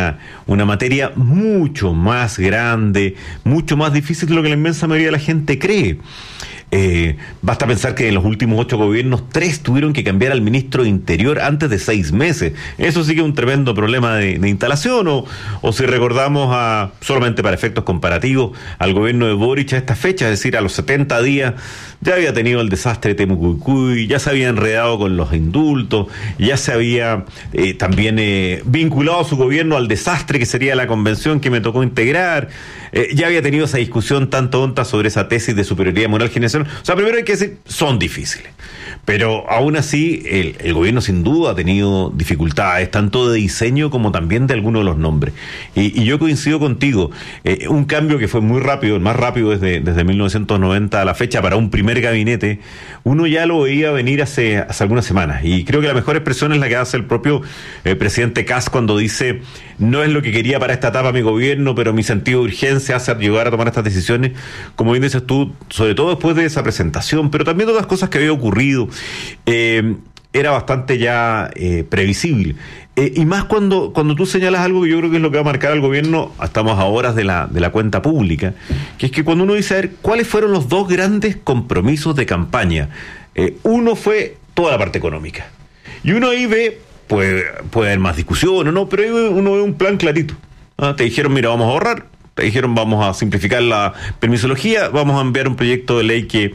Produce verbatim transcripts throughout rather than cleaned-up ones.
una, una materia mucho más grande, mucho más difícil de lo que la inmensa mayoría de la gente cree. Eh, basta pensar que en los últimos ocho gobiernos, tres tuvieron que cambiar al ministro de Interior antes de seis meses. Eso sí que es un tremendo problema de, de instalación, o, o si recordamos a, solamente para efectos comparativos, al gobierno de Boric a esta fecha, es decir, a los setenta días, ya había tenido el desastre de Temucuicui, ya se había enredado con los indultos, ya se había eh, también eh, vinculado a su gobierno al desastre que sería la convención que me tocó integrar, eh, ya había tenido esa discusión tan tonta sobre esa tesis de superioridad moral generacional. O sea, primero hay que decir, son difíciles. Pero aún así, el, el gobierno sin duda ha tenido dificultades, tanto de diseño como también de algunos de los nombres. Y, y yo coincido contigo, eh, un cambio que fue muy rápido, el más rápido desde, desde mil novecientos noventa a la fecha para un primer gabinete, uno ya lo veía venir hace, hace algunas semanas. Y creo que la mejor expresión es la que hace el propio eh, presidente Kast cuando dice, no es lo que quería para esta etapa mi gobierno, pero mi sentido de urgencia hace llegar a tomar estas decisiones, como bien dices tú, sobre todo después de esa presentación, pero también de otras cosas que había ocurrido. Eh, era bastante ya eh, previsible. Eh, y más cuando, cuando tú señalas algo que yo creo que es lo que va a marcar al gobierno, estamos a horas de la, de la cuenta pública, que es que cuando uno dice, a ver, ¿cuáles fueron los dos grandes compromisos de campaña? Eh, uno fue toda la parte económica. Y uno ahí ve, puede, puede haber más discusión o no, pero ahí uno ve un plan clarito. ¿Ah? Te dijeron, mira, vamos a ahorrar. Te dijeron, vamos a simplificar la permisología, vamos a enviar un proyecto de ley que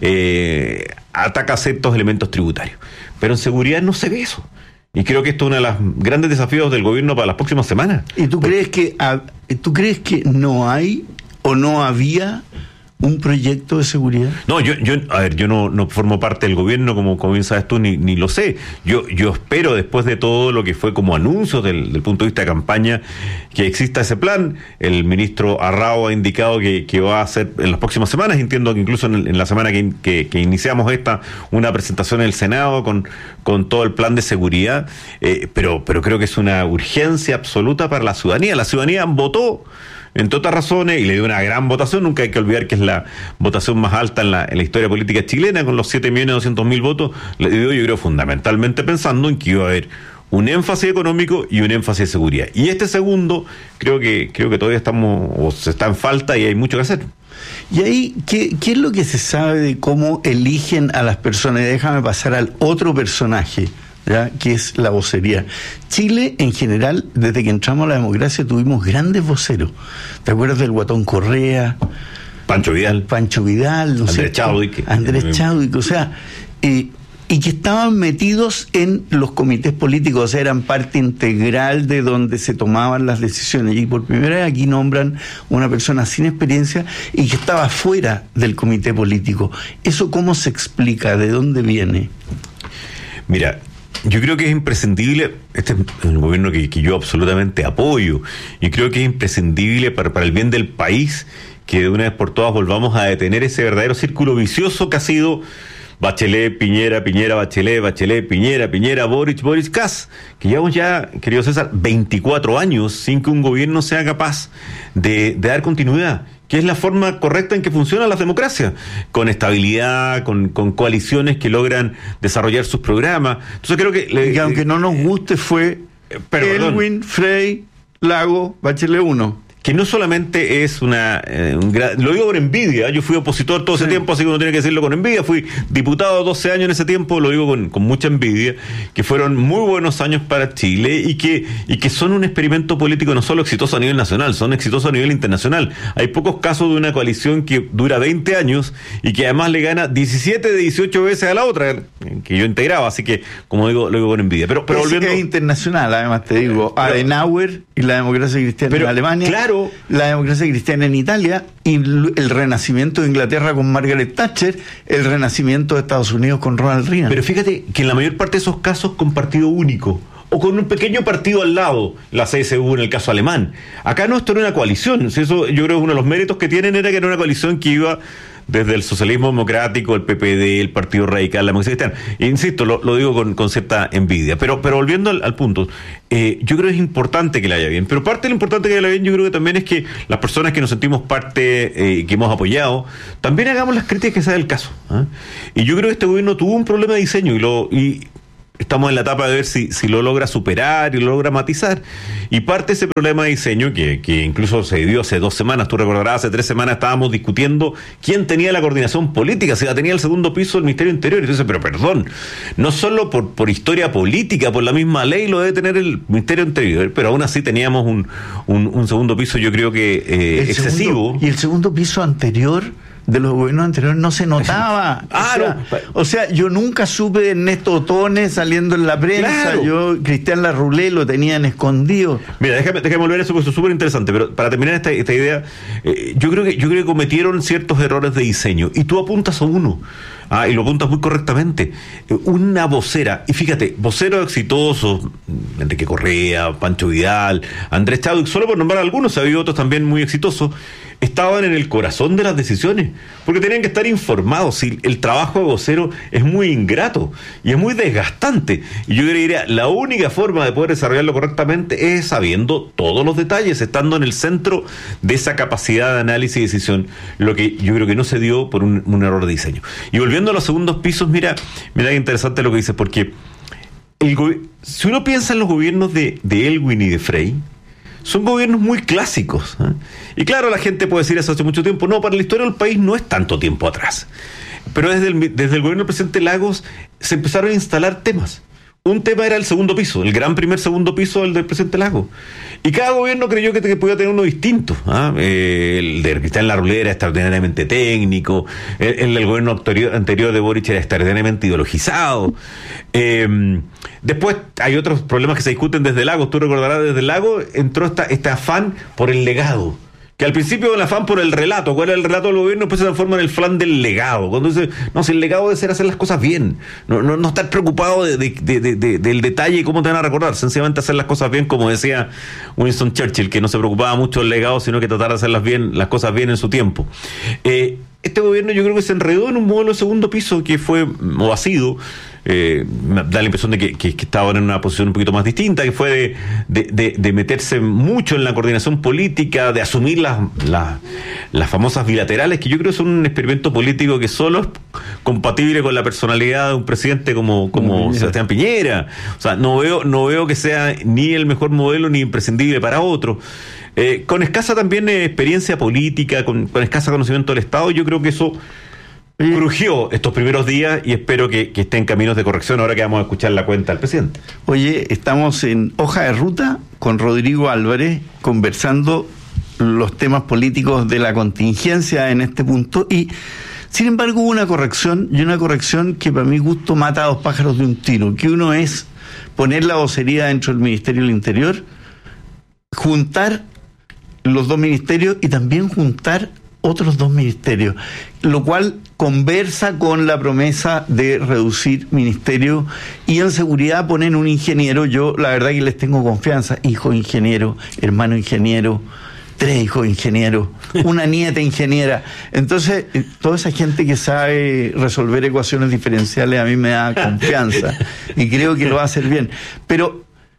eh, ataca ciertos elementos tributarios. Pero en seguridad no se ve eso. Y creo que esto es uno de los grandes desafíos del gobierno para las próximas semanas. ¿Y tú crees que tú crees que no hay o no había un proyecto de seguridad? No, yo, yo, a ver, yo no, no formo parte del gobierno, como, como bien sabes tú, ni, ni lo sé. Yo, yo espero, después de todo lo que fue como anuncio del, del punto de vista de campaña, que exista ese plan. El ministro Arrao ha indicado que, que va a hacer en las próximas semanas, entiendo que incluso en, en la semana que, que, que iniciamos esta, una presentación en el Senado con, con todo el plan de seguridad, eh, pero, pero creo que es una urgencia absoluta para la ciudadanía. La ciudadanía votó, entre otras razones, y le dio una gran votación. Nunca hay que olvidar que es la votación más alta en la, en la historia política chilena, con los siete millones doscientos mil votos. Le dio, yo creo, fundamentalmente pensando en que iba a haber un énfasis económico y un énfasis de seguridad. Y este segundo, creo que creo que todavía estamos, o se está en falta y hay mucho que hacer. Y ahí, ¿qué, qué es lo que se sabe de cómo eligen a las personas? Déjame pasar al otro personaje, ¿ya? Que es la vocería. Chile, en general, desde que entramos a la democracia, tuvimos grandes voceros. ¿Te acuerdas del Guatón Correa? Pancho Vidal. Pancho Vidal, ¿no? Andrés Chadwick. Andrés Chadwick, o sea, eh, y que estaban metidos en los comités políticos, o sea, eran parte integral de donde se tomaban las decisiones. Y por primera vez aquí nombran una persona sin experiencia y que estaba fuera del comité político. ¿Eso cómo se explica? ¿De dónde viene? Mira, yo creo que es imprescindible, este es un gobierno que, que yo absolutamente apoyo, y creo que es imprescindible para, para el bien del país que de una vez por todas volvamos a detener ese verdadero círculo vicioso que ha sido Bachelet, Piñera, Piñera, Bachelet, Bachelet, Piñera, Piñera, Boric, Boric, Kast, que llevamos ya, querido César, veinticuatro años sin que un gobierno sea capaz de, de dar continuidad, que es la forma correcta en que funcionan las democracias, con estabilidad, con, con coaliciones que logran desarrollar sus programas. Entonces creo que... Le, y aunque no nos guste, fue pero, Elwin, Frey, Lago, Bachelet uno. Que no solamente es una... Eh, un gra... Lo digo por envidia, yo fui opositor todo ese sí. tiempo, así que uno tiene que decirlo con envidia. Fui diputado doce años en ese tiempo, lo digo con, con mucha envidia, que fueron muy buenos años para Chile y que, y que son un experimento político no solo exitoso a nivel nacional, son exitosos a nivel internacional. Hay pocos casos de una coalición que dura veinte años y que además le gana diecisiete de dieciocho veces a la otra, que yo integraba, así que, como digo, lo digo con envidia. Pero, pero volviendo... Es internacional, además te digo, pero, Adenauer y la democracia cristiana pero, en Alemania. Claro, la democracia cristiana en Italia y el renacimiento de Inglaterra con Margaret Thatcher, el renacimiento de Estados Unidos con Ronald Reagan. Pero fíjate que en la mayor parte de esos casos con partido único o con un pequeño partido al lado, la C S U en el caso alemán. Acá no, esto era una coalición. Eso yo creo que uno de los méritos que tienen era que era una coalición que iba desde el socialismo democrático, el P P D, el Partido Radical, la democracia cristiana. E insisto, lo, lo digo con, con cierta envidia. Pero, pero volviendo al, al punto, eh, yo creo que es importante que le haya bien. Pero parte de lo importante que le haya bien, yo creo que también es que las personas que nos sentimos parte, eh, que hemos apoyado, también hagamos las críticas que sea el caso. ¿eh? Y yo creo que este gobierno tuvo un problema de diseño y lo... Y, estamos en la etapa de ver si, si lo logra superar y lo logra matizar. Y parte de ese problema de diseño, que, que incluso se dio hace dos semanas, tú recordarás, hace tres semanas estábamos discutiendo quién tenía la coordinación política, si la tenía el segundo piso del Ministerio Interior. Y entonces, pero perdón, no solo por, por historia política, por la misma ley lo debe tener el Ministerio Interior, pero aún así teníamos un, un, un segundo piso, yo creo que eh, excesivo. Segundo, y el segundo piso anterior de los gobiernos anteriores no se notaba. ah, o, sea, no. o sea, yo nunca supe de Ernesto Otones saliendo en la prensa. Claro. Yo, Cristian Larroulé, lo tenían escondido. Mira, déjame, déjame volver a eso, porque eso es súper interesante, pero para terminar esta, esta idea, eh, yo creo que yo creo que cometieron ciertos errores de diseño, y tú apuntas a uno, ah, y lo apuntas muy correctamente. Eh, una vocera, y fíjate, voceros exitosos, Enrique Correa, Pancho Vidal, Andrés Chadwick, solo por nombrar algunos, había otros también muy exitosos, estaban en el corazón de las decisiones, porque tenían que estar informados. Y el trabajo de vocero es muy ingrato y es muy desgastante, y yo diría, la única forma de poder desarrollarlo correctamente es sabiendo todos los detalles, estando en el centro de esa capacidad de análisis y decisión, lo que yo creo que no se dio por un, un error de diseño. Y volviendo a los segundos pisos, mira, mira qué interesante lo que dices, porque el go- si uno piensa en los gobiernos de, de Elwin y de Frey, son gobiernos muy clásicos, ¿eh? Y claro, la gente puede decir eso hace mucho tiempo. No, para la historia del país no es tanto tiempo atrás. Pero desde el, desde el gobierno del presidente Lagos se empezaron a instalar temas. Un tema era el segundo piso, el gran primer segundo piso, el del presidente Lagos. Y cada gobierno creyó que, que podía tener uno distinto. ¿Ah? Eh, el de Cristian Larroulé era extraordinariamente técnico, el, el del gobierno anterior, anterior de Boric era extraordinariamente ideologizado. Eh, después hay otros problemas que se discuten desde Lagos. Tú recordarás, desde Lagos entró esta, este afán por el legado, que al principio era el afán por el relato. ¿Cuál era el relato del gobierno? Después se transforma en el flan del legado. Cuando dice, no, si el legado debe ser hacer las cosas bien, no, no, no estar preocupado de, de, de, de, de, del detalle y cómo te van a recordar, sencillamente hacer las cosas bien, como decía Winston Churchill, que no se preocupaba mucho del legado, sino que tratar de hacer las, bien, las cosas bien en su tiempo. Eh, este gobierno yo creo que se enredó en un modelo de segundo piso que fue, o ha sido, eh, me da la impresión de que, que, que estaban en una posición un poquito más distinta, que fue de, de, de, de meterse mucho en la coordinación política, de asumir las, las, las famosas bilaterales, que yo creo son un experimento político que solo es compatible con la personalidad de un presidente como, como Piñera. Sebastián Piñera. O sea, no veo, no veo que sea ni el mejor modelo ni imprescindible para otro. Eh, con escasa también eh, experiencia política, con, con escasa conocimiento del Estado, yo creo que eso crujió estos primeros días, y espero que, que esté en caminos de corrección ahora que vamos a escuchar la cuenta del presidente. Oye, estamos en Hoja de Ruta con Rodrigo Álvarez conversando los temas políticos de la contingencia en este punto, y sin embargo hubo una corrección, y una corrección que para mi gusto mata a dos pájaros de un tiro, que uno es poner la vocería dentro del Ministerio del Interior, juntar los dos ministerios y también juntar otros dos ministerios, lo cual conversa con la promesa de reducir ministerios, y en seguridad ponen un ingeniero. Yo la verdad que les tengo confianza, hijo ingeniero, hermano ingeniero, tres hijos ingenieros, una nieta ingeniera. Entonces, toda esa gente que sabe resolver ecuaciones diferenciales a mí me da confianza y creo que lo va a hacer bien. Pero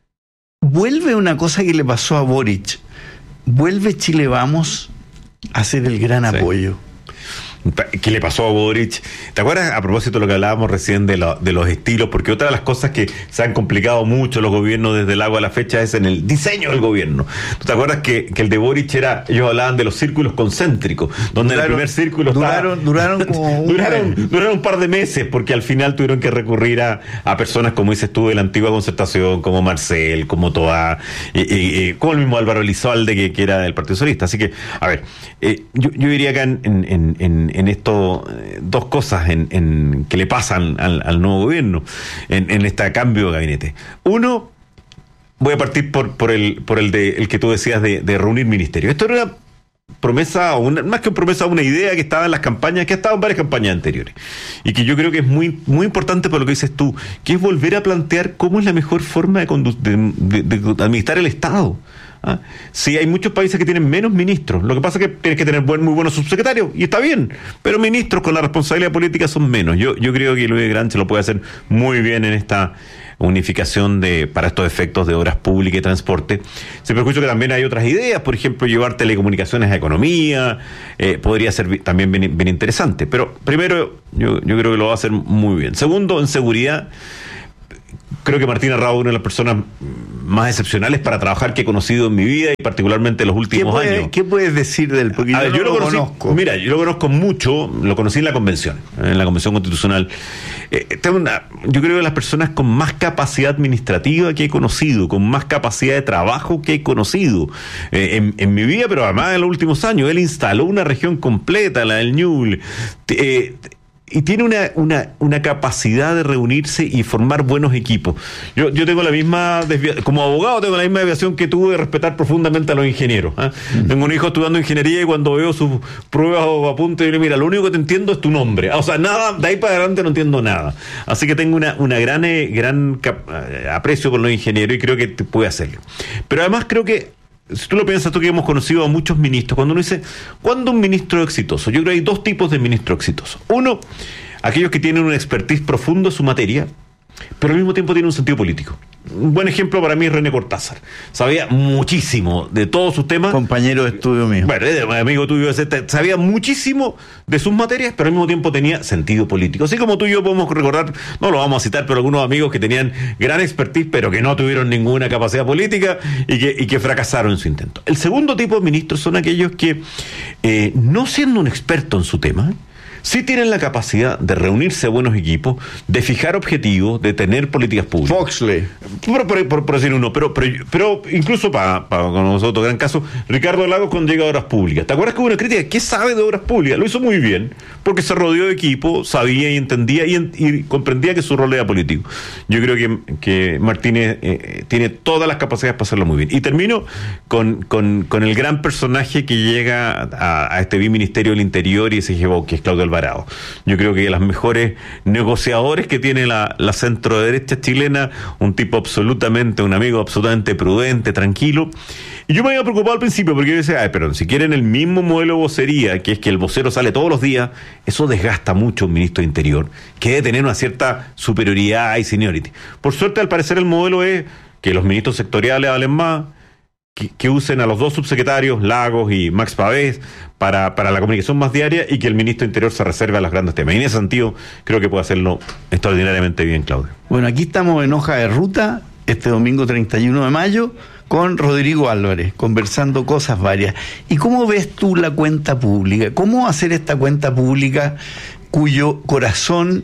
vuelve una cosa que le pasó a Boric. Vuelve Chile Vamos a ser el gran sí. apoyo. ¿Qué le pasó a Boric? ¿Te acuerdas, a propósito de lo que hablábamos recién de, lo, de los estilos? Porque otra de las cosas que se han complicado mucho los gobiernos desde el agua a la fecha es en el diseño del gobierno. ¿Tú te acuerdas que, que el de Boric era, ellos hablaban de los círculos concéntricos, donde duraron, el primer círculo duraron, estaba, duraron como un duraron, duraron un par de meses, porque al final tuvieron que recurrir a, a personas, como dices tú, de la antigua concertación, como Marcel, como Toá, y, y, y, como el mismo Álvaro Elizalde, que, que era del Partido Socialista. Así que, a ver, eh, yo, yo diría acá en, en, en en esto eh, dos cosas en, en que le pasan al, al nuevo gobierno en, en este cambio de gabinete. Uno, voy a partir por, por el por el de el que tú decías de, de reunir ministerios. Esto era una promesa, una, más que una promesa, una idea que estaba en las campañas, que ha estado en varias campañas anteriores, y que yo creo que es muy muy importante por lo que dices tú, que es volver a plantear cómo es la mejor forma de, condu- de, de, de administrar el Estado. ¿Ah? Sí, hay muchos países que tienen menos ministros. Lo que pasa es que tienes que tener buen, muy buenos subsecretarios, y está bien, pero ministros con la responsabilidad política son menos. Yo, yo creo que Luis Granche lo puede hacer muy bien en esta unificación de para estos efectos de obras públicas y transporte. Se perjuicio que también hay otras ideas, por ejemplo, llevar telecomunicaciones a economía, eh, podría ser también bien, bien interesante. Pero primero, yo, yo creo que lo va a hacer muy bien. Segundo, en seguridad, creo que Martín Arrao es una de las personas más excepcionales para trabajar que he conocido en mi vida y particularmente en los últimos ¿Qué puede, años. ¿Qué puedes decir del? Porque A yo, ver, yo no lo, lo conocí, conozco. Mira, yo lo conozco mucho, lo conocí en la convención, en la convención constitucional. Eh, tengo una, yo creo que las personas con más capacidad administrativa que he conocido, con más capacidad de trabajo que he conocido eh, en, en mi vida, pero además en los últimos años. Él instaló una región completa, la del Ñuble, eh, y tiene una, una, una capacidad de reunirse y formar buenos equipos. Yo, yo tengo la misma desvia- como abogado tengo la misma desviación que tuve de respetar profundamente a los ingenieros. ¿eh? Mm. Tengo un hijo estudiando ingeniería y cuando veo sus pruebas o apuntes, yo le digo, mira, lo único que te entiendo es tu nombre. O sea, nada, de ahí para adelante no entiendo nada. Así que tengo una, una gran, eh, gran cap- aprecio por los ingenieros y creo que te puede hacerlo. Pero además creo que si tú lo piensas, tú que hemos conocido a muchos ministros, cuando uno dice, ¿cuándo un ministro es exitoso? Yo creo que hay dos tipos de ministro exitosos. Uno, aquellos que tienen una expertise profunda en su materia, pero al mismo tiempo tienen un sentido político. Un buen ejemplo para mí es René Cortázar. Sabía muchísimo de todos sus temas. Compañero de estudio mío. Bueno, amigo tuyo, sabía muchísimo de sus materias, pero al mismo tiempo tenía sentido político. Así como tú y yo podemos recordar, no lo vamos a citar, pero algunos amigos que tenían gran expertise, pero que no tuvieron ninguna capacidad política y que, y que fracasaron en su intento. El segundo tipo de ministros son aquellos que, eh, no siendo un experto en su tema, sí tienen la capacidad de reunirse a buenos equipos, de fijar objetivos, de tener políticas públicas. Foxley. Por, por, por, por decir uno, pero, pero, pero incluso para pa, con nosotros, gran caso, Ricardo Lagos cuando llega a Obras Públicas. ¿Te acuerdas que hubo una crítica? ¿Qué sabe de Obras Públicas? Lo hizo muy bien, porque se rodeó de equipo, sabía y entendía y, y comprendía que su rol era político. Yo creo que, que Martínez eh, tiene todas las capacidades para hacerlo muy bien. Y termino con, con, con el gran personaje que llega a, a este biministerio del Interior y se llevó, que es Claudio Alvarado. Yo creo que los mejores negociadores que tiene la, la centro derecha chilena, un tipo absolutamente, un amigo absolutamente prudente, tranquilo. Y yo me había preocupado al principio porque yo decía, ay, pero si quieren el mismo modelo de vocería, que es que el vocero sale todos los días, eso desgasta mucho a un ministro de Interior, que debe tener una cierta superioridad y seniority. Por suerte, al parecer, el modelo es que los ministros sectoriales hablen más, Que, que usen a los dos subsecretarios, Lagos y Max Pavés, para, para la comunicación más diaria y que el ministro de Interior se reserve a los grandes temas. Y en ese sentido, creo que puede hacerlo extraordinariamente bien, Claudio. Bueno, aquí estamos en hoja de ruta, este domingo treinta y uno de mayo, con Rodrigo Álvarez, conversando cosas varias. ¿Y cómo ves tú la cuenta pública? ¿Cómo hacer esta cuenta pública cuyo corazón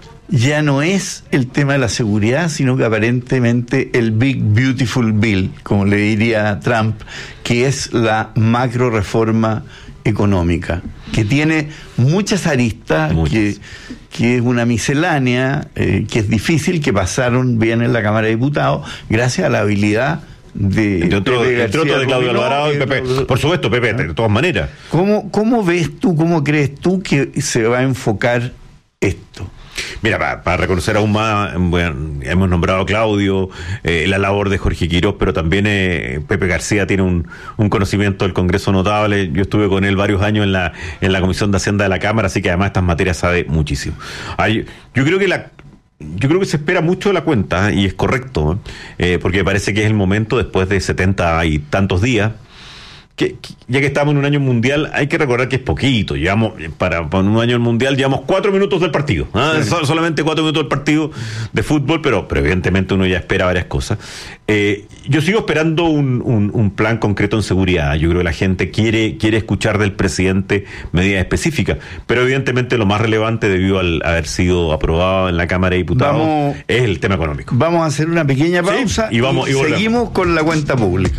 ya no es el tema de la seguridad, sino que aparentemente el Big Beautiful Bill, como le diría Trump, que es la macro reforma económica, que tiene muchas aristas, muchas. Que, que es una miscelánea, eh, que es difícil, que pasaron bien en la Cámara de Diputados, gracias a la habilidad de, entre otro, de, entre otro de Claudio Alvarado y Pepe. Por supuesto, Pepe, de todas maneras. ¿Cómo, cómo ves tú, cómo crees tú que se va a enfocar esto? Mira, para, para reconocer aún más, bueno, hemos nombrado a Claudio, eh, la labor de Jorge Quirós, pero también eh, Pepe García tiene un, un conocimiento del Congreso notable. Yo estuve con él varios años en la, en la Comisión de Hacienda de la Cámara, así que además estas materias sabe muchísimo. Hay, yo creo que la Yo creo que se espera mucho de la cuenta, ¿eh? Y es correcto, ¿eh? Porque parece que es el momento, después de setenta y tantos días, que, que ya que estamos en un año mundial, hay que recordar que es poquito. Llevamos, para, para un año mundial, llevamos cuatro minutos del partido, ¿eh? Sí. Sol, solamente cuatro minutos del partido de fútbol, pero, pero evidentemente uno ya espera varias cosas. Eh, yo sigo esperando un, un, un plan concreto en seguridad. Yo creo que la gente quiere, quiere escuchar del presidente medidas específicas, pero evidentemente lo más relevante debió al haber sido aprobado en la Cámara de Diputados vamos, es el tema económico. Vamos a hacer una pequeña pausa, sí, y, vamos, y, y seguimos con la cuenta pública.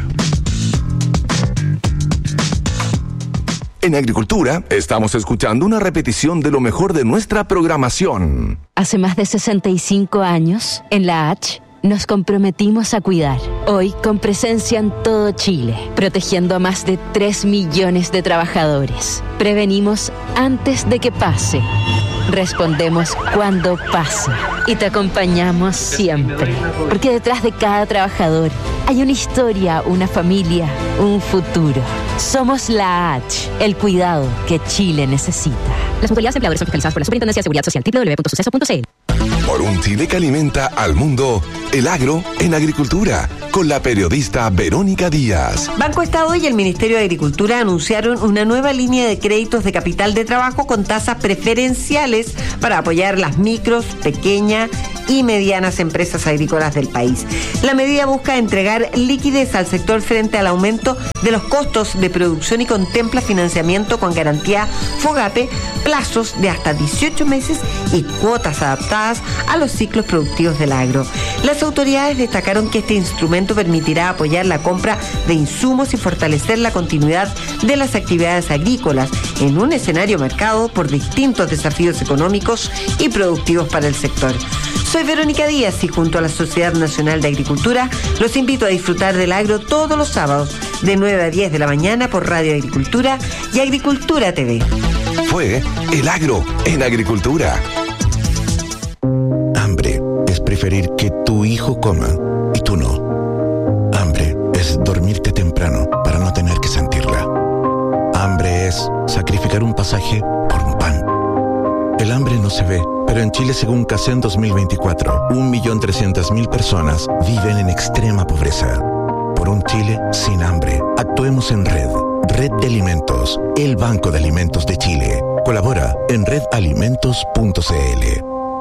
En Agricultura, estamos escuchando una repetición de lo mejor de nuestra programación. Hace más de sesenta y cinco años, en la H, nos comprometimos a cuidar. Hoy, con presencia en todo Chile, protegiendo a más de tres millones de trabajadores. Prevenimos antes de que pase. Respondemos cuando pasa. Y te acompañamos siempre. Porque detrás de cada trabajador hay una historia, una familia, un futuro. Somos la H, el cuidado que Chile necesita. Las mutualidades empleadores son fiscalizadas por la Superintendencia de Seguridad Social, doble u doble u doble u punto suceso punto c l. Por un Chile que alimenta al mundo, el agro en agricultura, con la periodista Verónica Díaz. Banco Estado y el Ministerio de Agricultura anunciaron una nueva línea de créditos de capital de trabajo con tasas preferenciales para apoyar las micros, pequeñas y medianas empresas agrícolas del país. La medida busca entregar liquidez al sector frente al aumento de los costos de producción y contempla financiamiento con garantía FOGAPE, plazos de hasta dieciocho meses y cuotas adaptadas a los ciclos productivos del agro. Las autoridades destacaron que este instrumento permitirá apoyar la compra de insumos y fortalecer la continuidad de las actividades agrícolas en un escenario marcado por distintos desafíos económicos y productivos para el sector. Soy Verónica Díaz y junto a la Sociedad Nacional de Agricultura los invito a disfrutar del agro todos los sábados de nueve a diez de la mañana por Radio Agricultura y Agricultura T V. Fue El Agro en Agricultura. Hambre es preferir que tu hijo coma y tú no. Hambre es dormirte temprano para no tener que sentirla. Hambre es sacrificar un pasaje por un pan. El hambre no se ve, pero en Chile, según CACEN dos mil veinticuatro, un millón trescientas mil personas viven en extrema pobreza. Por un Chile sin hambre, actuemos en red. Red de Alimentos, el Banco de Alimentos de Chile. Colabora en red alimentos punto c l.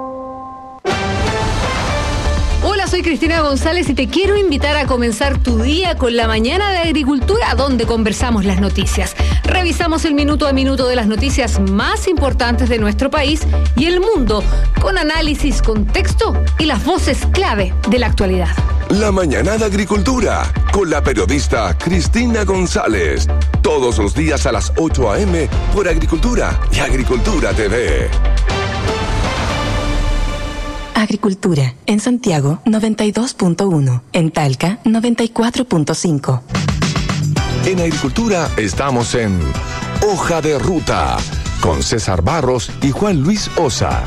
Hola, soy Cristina González y te quiero invitar a comenzar tu día con la mañana de agricultura, donde conversamos las noticias. Revisamos el minuto a minuto de las noticias más importantes de nuestro país y el mundo, con análisis, contexto y las voces clave de la actualidad. La mañana de agricultura, con la periodista Cristina González. Todos los días a las ocho a eme por Agricultura y Agricultura T V. Agricultura, en Santiago noventa y dos punto uno, en Talca noventa y cuatro punto cinco. En Agricultura estamos en Hoja de Ruta, con César Barros y Juan Luis Osa.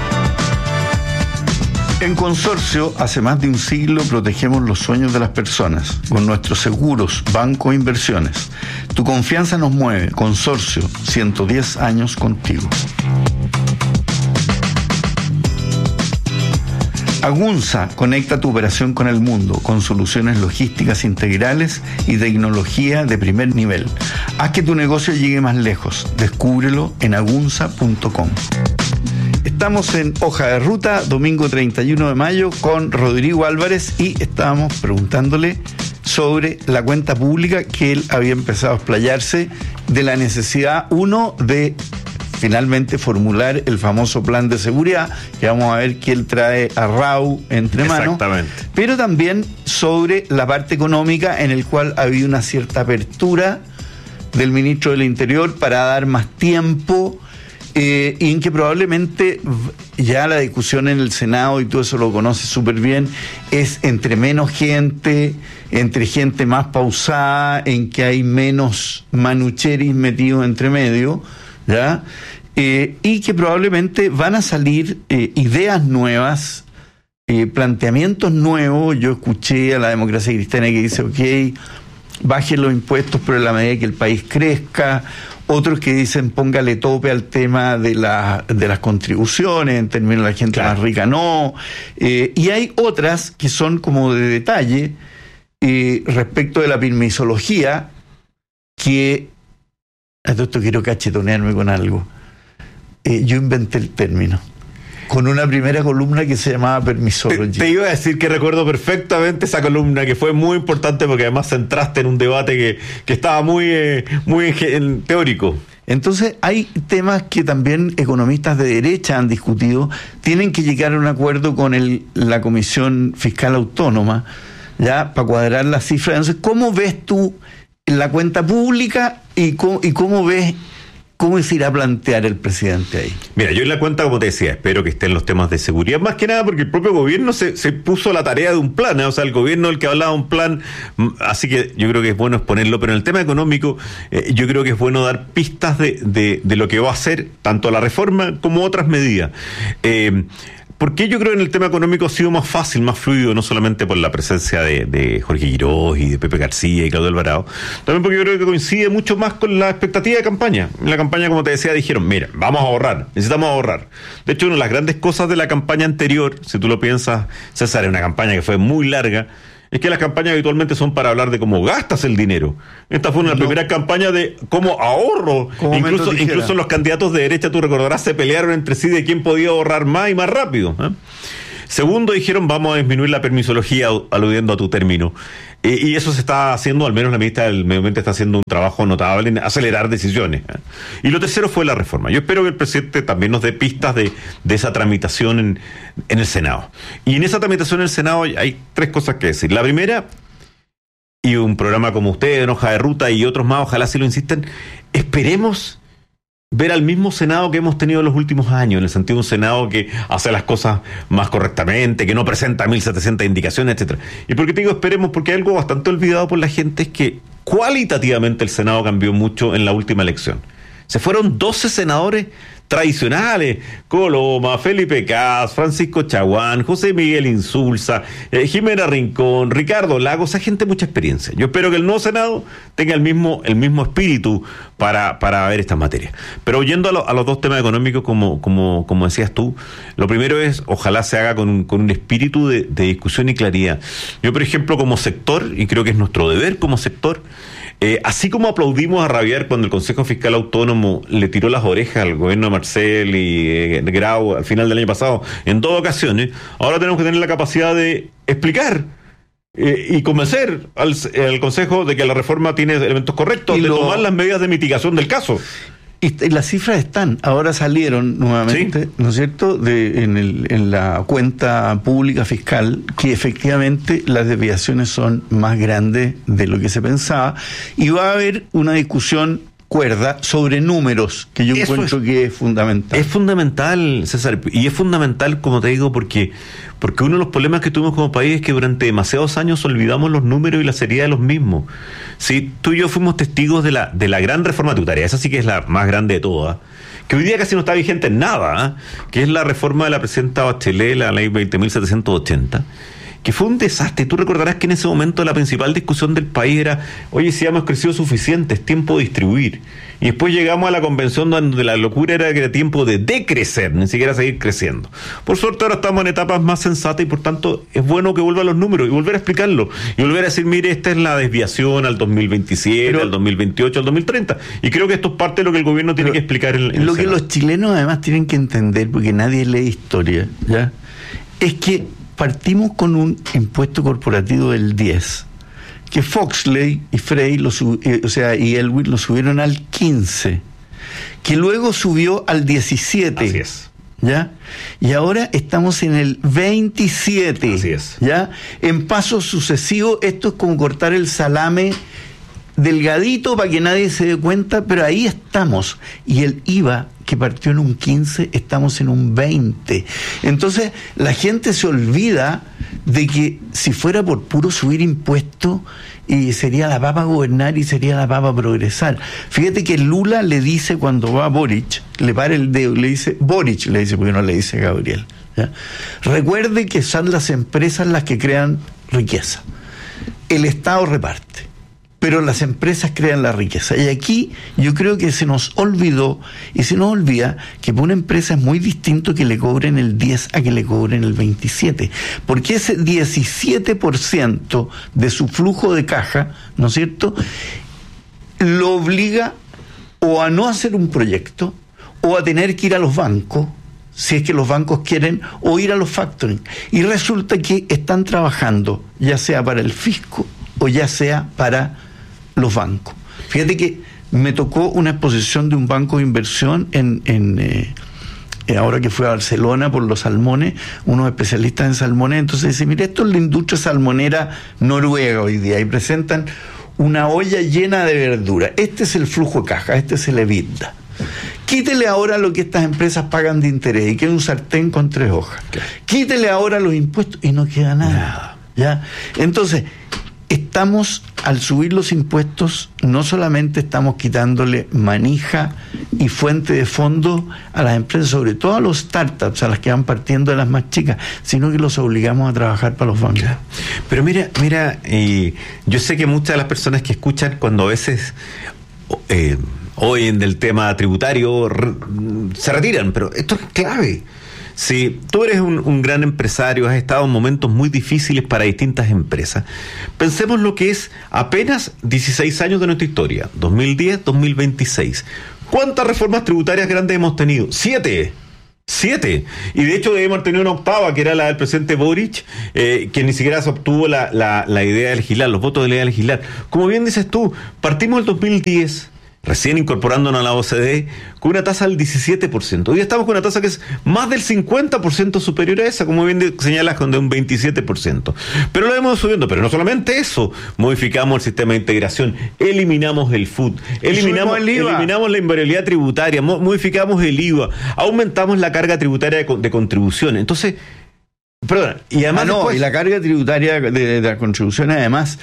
En Consorcio, hace más de un siglo protegemos los sueños de las personas con nuestros seguros, banco e inversiones. Tu confianza nos mueve. Consorcio, ciento diez años contigo. Agunza conecta tu operación con el mundo con soluciones logísticas integrales y tecnología de primer nivel. Haz que tu negocio llegue más lejos. Descúbrelo en agunza punto com. Estamos en Hoja de Ruta, domingo treinta y uno de mayo, con Rodrigo Álvarez y estábamos preguntándole sobre la cuenta pública, que él había empezado a explayarse de la necesidad, uno, de finalmente formular el famoso plan de seguridad, que vamos a ver que él trae a Rau entre manos. Exactamente. Pero también sobre la parte económica, en el cual ha habido una cierta apertura del ministro del Interior para dar más tiempo, eh, y en que probablemente ya la discusión en el Senado, y tú eso lo conoces súper bien, es entre menos gente, entre gente más pausada, en que hay menos manucheris metidos entre medio, ¿ya? Eh, y que probablemente van a salir eh, ideas nuevas, eh, planteamientos nuevos. Yo escuché a la Democracia Cristiana que dice, ok, bajen los impuestos, pero en la medida que el país crezca. Otros que dicen, póngale tope al tema de, la, de las contribuciones, en términos de la gente claro. más rica no. Eh, y hay otras que son como de detalle eh, respecto de la permisología, que... A todo esto quiero cachetonearme con algo. Eh, yo inventé el término con una primera columna que se llamaba Permisology. Te, te iba a decir que recuerdo perfectamente esa columna, que fue muy importante porque además centraste en un debate que, que estaba muy, eh, muy en, teórico. Entonces hay temas que también economistas de derecha han discutido, tienen que llegar a un acuerdo con el, la Comisión Fiscal Autónoma, ya, para cuadrar las cifras. Entonces, ¿cómo ves tú la cuenta pública y cómo, y cómo ves cómo se irá a plantear el presidente ahí? Mira, yo en la cuenta, como te decía, espero que estén los temas de seguridad, más que nada porque el propio gobierno se, se puso la tarea de un plan, ¿eh? O sea, el gobierno el que hablaba de un plan, así que yo creo que es bueno exponerlo, pero en el tema económico eh, yo creo que es bueno dar pistas de, de, de lo que va a hacer tanto la reforma como otras medidas. Eh, ¿por qué yo creo que en el tema económico ha sido más fácil, más fluido, no solamente por la presencia de, de Jorge Quiroz y de Pepe García y Claudio Alvarado, también porque yo creo que coincide mucho más con la expectativa de campaña? En la campaña, como te decía, dijeron, mira, vamos a ahorrar, necesitamos ahorrar. De hecho, una de las grandes cosas de la campaña anterior, si tú lo piensas, César, es una campaña que fue muy larga, es que las campañas habitualmente son para hablar de cómo gastas el dinero. Esta fue una no. primera campaña de cómo ahorro. Como incluso, incluso los candidatos de derecha, tú recordarás, se pelearon entre sí de quién podía ahorrar más y más rápido, ¿eh? Segundo, dijeron, vamos a disminuir la permisología, aludiendo a tu término. Eh, y eso se está haciendo, al menos la ministra del Medio Ambiente está haciendo un trabajo notable en acelerar decisiones, ¿eh? Y lo tercero fue la reforma. Yo espero que el presidente también nos dé pistas de, de esa tramitación en, en el Senado. Y en esa tramitación en el Senado hay tres cosas que decir. La primera, y un programa como usted, en Hoja de Ruta y otros más, ojalá si lo insisten, esperemos ver al mismo Senado que hemos tenido en los últimos años, en el sentido de un Senado que hace las cosas más correctamente, que no presenta mil setecientas indicaciones, etcétera. ¿Y por qué te digo esperemos? Porque algo bastante olvidado por la gente es que cualitativamente el Senado cambió mucho en la última elección. Se fueron doce senadores tradicionales: Coloma, Felipe Cas, Francisco Chaguán, José Miguel Insulza, eh, Jimena Rincón, Ricardo Lagos, esa gente mucha experiencia. Yo espero que el nuevo Senado tenga el mismo el mismo espíritu para, para ver estas materias. Pero yendo a, lo, a los dos temas económicos, como, como, como decías tú, lo primero es, ojalá se haga con un, con un espíritu de, de discusión y claridad. Yo, por ejemplo, como sector, y creo que es nuestro deber como sector, Eh, así como aplaudimos a rabiar cuando el Consejo Fiscal Autónomo le tiró las orejas al gobierno de Marcel y eh, Grau al final del año pasado, en dos ocasiones, ahora tenemos que tener la capacidad de explicar eh, y convencer al, al Consejo de que la reforma tiene elementos correctos, y de lo... tomar las medidas de mitigación del caso. Y las cifras están, ahora salieron nuevamente, ¿sí?, ¿no es cierto?, de, en, el, en la cuenta pública fiscal, que efectivamente las desviaciones son más grandes de lo que se pensaba, y va a haber una discusión cuerda sobre números, que yo Eso encuentro es, que es fundamental. Es fundamental, César, y es fundamental, como te digo, porque porque uno de los problemas que tuvimos como país es que durante demasiados años olvidamos los números y la seriedad de los mismos. Sí, tú y yo fuimos testigos de la de la gran reforma tributaria, esa sí que es la más grande de todas, que hoy día casi no está vigente en nada, ¿eh? Que es la reforma de la presidenta Bachelet, la ley veinte mil setecientos ochenta, que fue un desastre. Tú recordarás que en ese momento la principal discusión del país era, oye, si hemos crecido suficiente, es tiempo de distribuir. Y después llegamos a la convención donde la locura era que era tiempo de decrecer, ni siquiera seguir creciendo. Por suerte ahora estamos en etapas más sensatas y por tanto es bueno que vuelvan los números y volver a explicarlo. Y volver a decir, mire, esta es la desviación al dos mil veintisiete, pero, al dos mil veintiocho, al dos mil treinta. Y creo que esto es parte de lo que el gobierno tiene que explicar en, en Lo el que Senado. Los chilenos además tienen que entender, porque nadie lee historia, ¿ya?, es que partimos con un impuesto corporativo del diez, que Foxley y Frey, lo sub, eh, o sea, y Elwin lo subieron al quince, que luego subió al diecisiete. Así es. ¿Ya? Y ahora estamos en el veintisiete. Así es. ¿Ya? En pasos sucesivos, esto es como cortar el salame delgadito para que nadie se dé cuenta, pero ahí estamos. Y el I V A, que partió en un quince, estamos en un veinte. Entonces la gente se olvida de que si fuera por puro subir impuestos, y sería la papa gobernar y sería la papa progresar. Fíjate que Lula le dice, cuando va a Boric, le para el dedo y le dice, Boric le dice, porque no le dice Gabriel, ¿ya?, recuerde que son las empresas las que crean riqueza, el Estado reparte, pero las empresas crean la riqueza. Y aquí yo creo que se nos olvidó, y se nos olvida que para una empresa es muy distinto que le cobren el diez a que le cobren el veintisiete, porque ese diecisiete por ciento de su flujo de caja, ¿no es cierto?, lo obliga o a no hacer un proyecto, o a tener que ir a los bancos, si es que los bancos quieren, o ir a los factoring. Y resulta que están trabajando, ya sea para el fisco o ya sea para los bancos. Fíjate que me tocó una exposición de un banco de inversión en, en eh, ahora que fui a Barcelona por los salmones, unos especialistas en salmones, entonces dice, mire, esto es la industria salmonera noruega hoy día, y presentan una olla llena de verdura. Este es el flujo de caja, este es el EBITDA. Quítele ahora lo que estas empresas pagan de interés y queda un sartén con tres hojas. Quítele ahora los impuestos y no queda nada. nada. ¿Ya? Entonces, estamos, al subir los impuestos, no solamente estamos quitándole manija y fuente de fondo a las empresas, sobre todo a los startups, a las que van partiendo de las más chicas, sino que los obligamos a trabajar para los bancos. Claro. Pero mira, mira, eh, yo sé que muchas de las personas que escuchan, cuando a veces eh, oyen del tema tributario, re, se retiran, pero esto es clave. Si tú eres un, un gran empresario, has estado en momentos muy difíciles para distintas empresas, pensemos lo que es apenas dieciséis años de nuestra historia, dos mil diez a dos mil veintiséis. ¿Cuántas reformas tributarias grandes hemos tenido? Siete. Siete. Y de hecho debemos tener una octava, que era la del presidente Boric, eh, que ni siquiera se obtuvo la, la, la idea de legislar, los votos de la idea de legislar. Como bien dices tú, partimos del dos mil diez, recién incorporándonos a la O C D E, con una tasa del diecisiete por ciento. Hoy estamos con una tasa que es más del cincuenta por ciento superior a esa, como bien señalas, con de un veintisiete por ciento. Pero lo hemos subiendo, pero no solamente eso, modificamos el sistema de integración, eliminamos el F U T, eliminamos, el eliminamos la invariabilidad tributaria, modificamos el I V A, aumentamos la carga tributaria de, de contribuciones. Entonces, perdón, y además ah, no, después, y la carga tributaria de, de la contribución además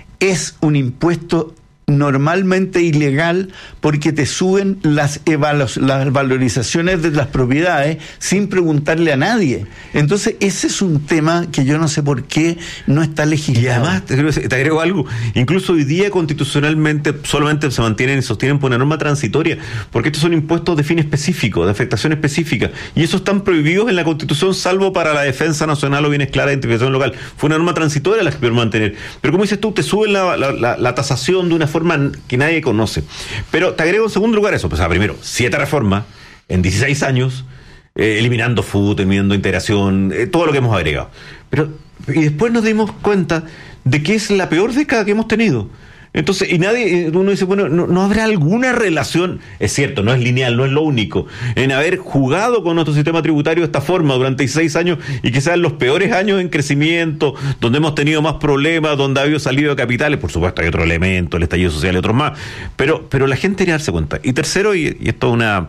es un impuesto normalmente ilegal, porque te suben las, evalu- las valorizaciones de las propiedades sin preguntarle a nadie. Entonces ese es un tema que yo no sé por qué no está legislado. Y además, te, te agrego algo, incluso hoy día constitucionalmente solamente se mantienen y sostienen por una norma transitoria, porque estos son impuestos de fin específico, de afectación específica, y esos están prohibidos en la Constitución, salvo para la defensa nacional o bienes claras de identificación local. Fue una norma transitoria la que pudieron mantener. Pero como dices tú, te suben la, la, la, la tasación de una forma que nadie conoce. Pero te agrego en segundo lugar eso, pues ah, primero, siete reformas en dieciséis años, eh, eliminando F U T, eliminando integración, eh, todo lo que hemos agregado. Pero, y después nos dimos cuenta de que es la peor década que hemos tenido. Entonces, y nadie, uno dice, bueno, no, no habrá alguna relación, es cierto, no es lineal, no es lo único, en haber jugado con nuestro sistema tributario de esta forma durante seis años y que sean los peores años en crecimiento, donde hemos tenido más problemas, donde ha habido salido de capitales, por supuesto hay otro elemento, el estallido social y otros más, pero, pero la gente debería darse cuenta. Y tercero, y, y esto es una,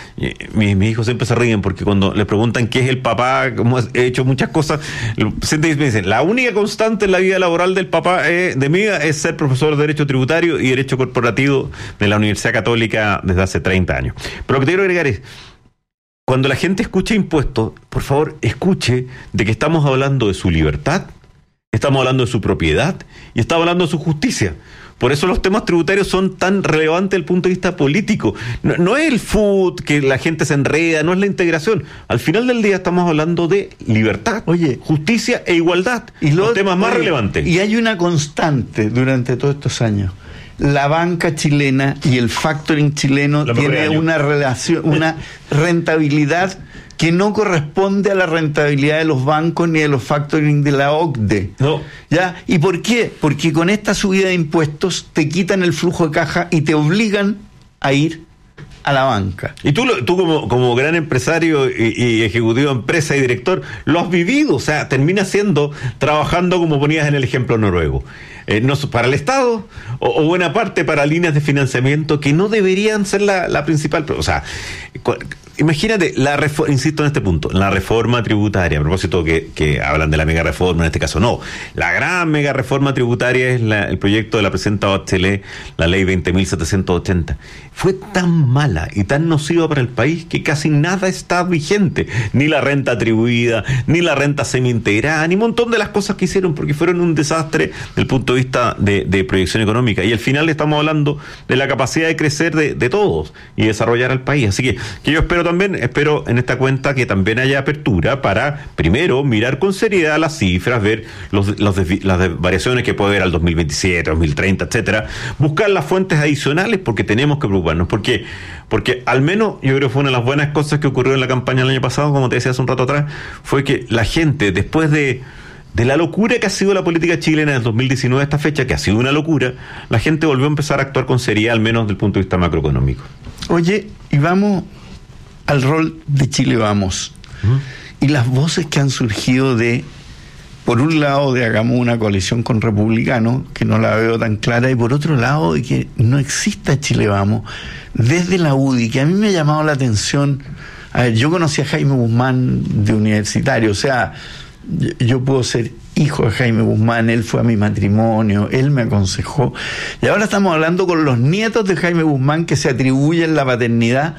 mis, mis hijos siempre se ríen porque cuando les preguntan qué es el papá, como he hecho muchas cosas, siempre me dicen, la única constante en la vida laboral del papá, eh, de mi vida, es ser profesor de Derecho Tributario y Derecho Corporativo de la Universidad Católica desde hace treinta años. Pero lo que te quiero agregar es, cuando la gente escucha impuestos, por favor, escuche de que estamos hablando de su libertad, estamos hablando de su propiedad y estamos hablando de su justicia. Por eso los temas tributarios son tan relevantes desde el punto de vista político. No, no es el F U T, que la gente se enreda, no es la integración. Al final del día estamos hablando de libertad, oye, justicia e igualdad, y los lo, temas más oye, relevantes. Y hay una constante durante todos estos años. La banca chilena y el factoring chileno tiene una relación, una rentabilidad que no corresponde a la rentabilidad de los bancos ni de los factoring de la O C D E. No. ¿Ya? ¿Y por qué? Porque con esta subida de impuestos te quitan el flujo de caja y te obligan a ir a la banca. Y tú, tú como, como gran empresario y, y ejecutivo de empresa y director, lo has vivido, o sea, termina siendo, trabajando como ponías en el ejemplo noruego. Eh, no, para el Estado o, o buena parte para líneas de financiamiento que no deberían ser la, la principal. O sea, cu- imagínate, la reforma, insisto en este punto, la reforma tributaria, a propósito que, que hablan de la mega reforma, en este caso no, la gran mega reforma tributaria es la, el proyecto de la presidenta Bachelet, la ley veinte mil setecientos ochenta. Fue tan mala y tan nociva para el país que casi nada está vigente, ni la renta atribuida, ni la renta semi-integrada, ni un montón de las cosas que hicieron, porque fueron un desastre desde el punto de vista de, de proyección económica. Y al final estamos hablando de la capacidad de crecer de, de todos y desarrollar al país. Así que, que yo espero también, espero en esta cuenta que también haya apertura para, primero, mirar con seriedad las cifras, ver los, los desvi- las de variaciones que puede haber al dos mil veintisiete, dos mil treinta, etcétera, buscar las fuentes adicionales, porque tenemos que preocuparnos, porque, porque al menos yo creo que fue una de las buenas cosas que ocurrió en la campaña el año pasado, como te decía hace un rato atrás, fue que la gente, después de de la locura que ha sido la política chilena en el dos mil diecinueve a esta fecha, que ha sido una locura, la gente volvió a empezar a actuar con seriedad, al menos desde el punto de vista macroeconómico. Oye, y vamos al rol de Chile Vamos. Uh-huh. Y las voces que han surgido de, por un lado, de hagamos una coalición con republicanos, que no la veo tan clara, y por otro lado, de que no exista Chile Vamos, desde la U D I, que a mí me ha llamado la atención. A ver, yo conocí a Jaime Guzmán de universitario, o sea, yo puedo ser hijo de Jaime Guzmán, él fue a mi matrimonio, él me aconsejó. Y ahora estamos hablando con los nietos de Jaime Guzmán que se atribuyen la paternidad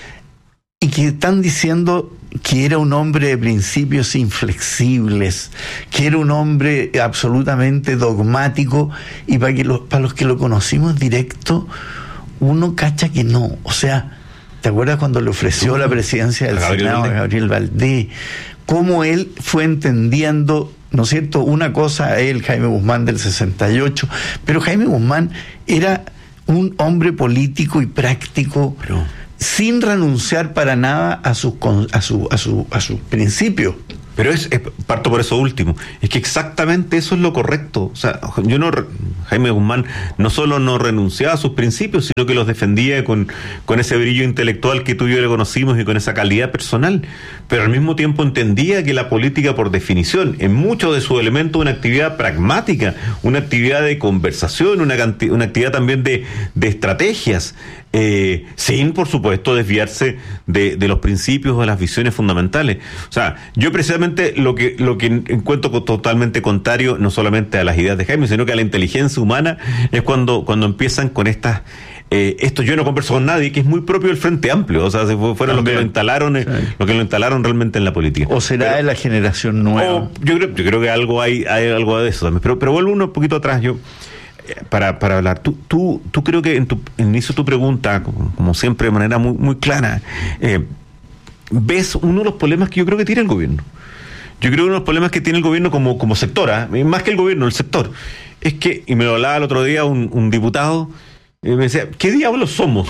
y que están diciendo que era un hombre de principios inflexibles, que era un hombre absolutamente dogmático, y para, que los, para los que lo conocimos directo, uno cacha que no. O sea, ¿te acuerdas cuando le ofreció la presidencia del Senado a Gabriel Valdés? Cómo él fue entendiendo, ¿no es cierto?, una cosa a él, Jaime Guzmán del sesenta y ocho, pero Jaime Guzmán era un hombre político y práctico, pero sin renunciar para nada a sus a su, a su, a sus principios. Pero es, es, parto por eso último, es que exactamente eso es lo correcto. O sea, yo no, Jaime Guzmán no solo no renunciaba a sus principios, sino que los defendía con, con ese brillo intelectual que tú y yo le conocimos y con esa calidad personal, pero al mismo tiempo entendía que la política, por definición, en muchos de sus elementos, una actividad pragmática, una actividad de conversación, una, una actividad también de, de estrategias, eh, sin, por supuesto, desviarse de, de los principios o de las visiones fundamentales. O sea, yo precisamente lo que lo que encuentro totalmente contrario, no solamente a las ideas de Jaime, sino que a la inteligencia humana, es cuando, cuando empiezan con estas... Eh, esto yo no converso con nadie, que es muy propio del Frente Amplio, o sea, se fue, fueron los que lo instalaron, eh, sí. los que lo instalaron realmente en la política. O será pero, de la generación nueva. O, yo creo, yo creo que algo hay, hay algo de eso también. Pero, pero vuelvo uno un poquito atrás, yo eh, para, para hablar. Tú, tú, tú creo que en tu inicio de tu pregunta, como, como siempre de manera muy, muy clara, eh, ves uno de los problemas que yo creo que tiene el gobierno. Yo creo que uno de los problemas que tiene el gobierno como, como sector, ¿eh? Más que el gobierno, el sector, es que, y me lo hablaba el otro día un, un diputado, y me decía, ¿qué diablos somos?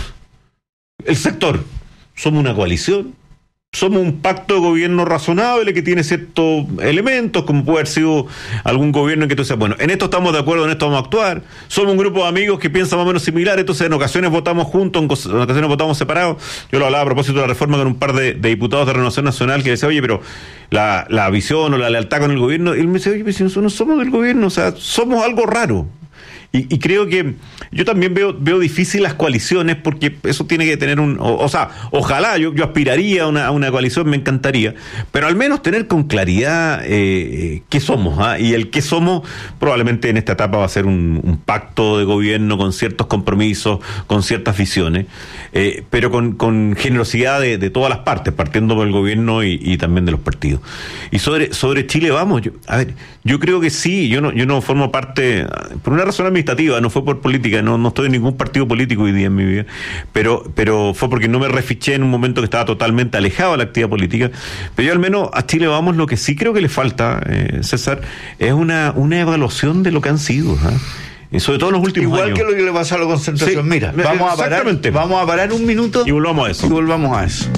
El sector. Somos una coalición, somos un pacto de gobierno razonable que tiene ciertos elementos, como puede haber sido algún gobierno en que tú dices, bueno, en esto estamos de acuerdo, en esto vamos a actuar. Somos un grupo de amigos que piensan más o menos similar, entonces en ocasiones votamos juntos, en ocasiones votamos separados. Yo lo hablaba a propósito de la reforma con un par de, de diputados de Renovación Nacional que decía, oye, pero la, la visión o la lealtad con el gobierno, y él me dice, oye, pero si nosotros no somos del gobierno, o sea, somos algo raro. Y, y creo que yo también veo veo difícil las coaliciones, porque eso tiene que tener un... O, o sea, ojalá, yo, yo aspiraría a una, a una coalición, me encantaría, pero al menos tener con claridad eh, qué somos, ¿ah? Y el qué somos probablemente en esta etapa va a ser un, un pacto de gobierno con ciertos compromisos, con ciertas visiones, eh, pero con, con generosidad de, de todas las partes, partiendo por el gobierno y, y también de los partidos. Y sobre, sobre Chile Vamos, yo, a ver, yo creo que sí, yo no, yo no formo parte, por una razón administrativa, no fue por política, no, no estoy en ningún partido político hoy día en mi vida, pero, pero fue porque no me refiché en un momento que estaba totalmente alejado de la actividad política. Pero yo al menos a Chile Vamos lo que sí creo que le falta, eh, César, es una, una evaluación de lo que han sido, ¿eh? Y sobre todo en los últimos Igual años. Igual que lo que le pasó a la concentración. Sí, mira, vamos a parar, vamos a parar un minuto y volvamos a eso. Y volvamos a eso.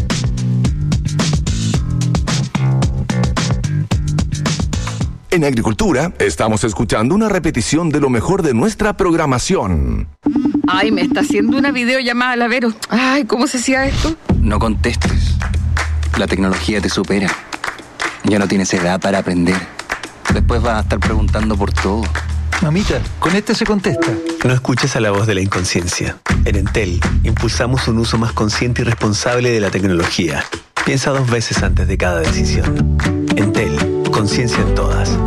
En Agricultura estamos escuchando una repetición de lo mejor de nuestra programación. Ay, me está haciendo una videollamada, la Vero. Ay, ¿cómo se hacía esto? No contestes. La tecnología te supera. Ya no tienes edad para aprender. Después vas a estar preguntando por todo. Mamita, con este se contesta. No escuches a la voz de la inconsciencia. En Entel, impulsamos un uso más consciente y responsable de la tecnología. Piensa dos veces antes de cada decisión. Entel, conciencia en todas.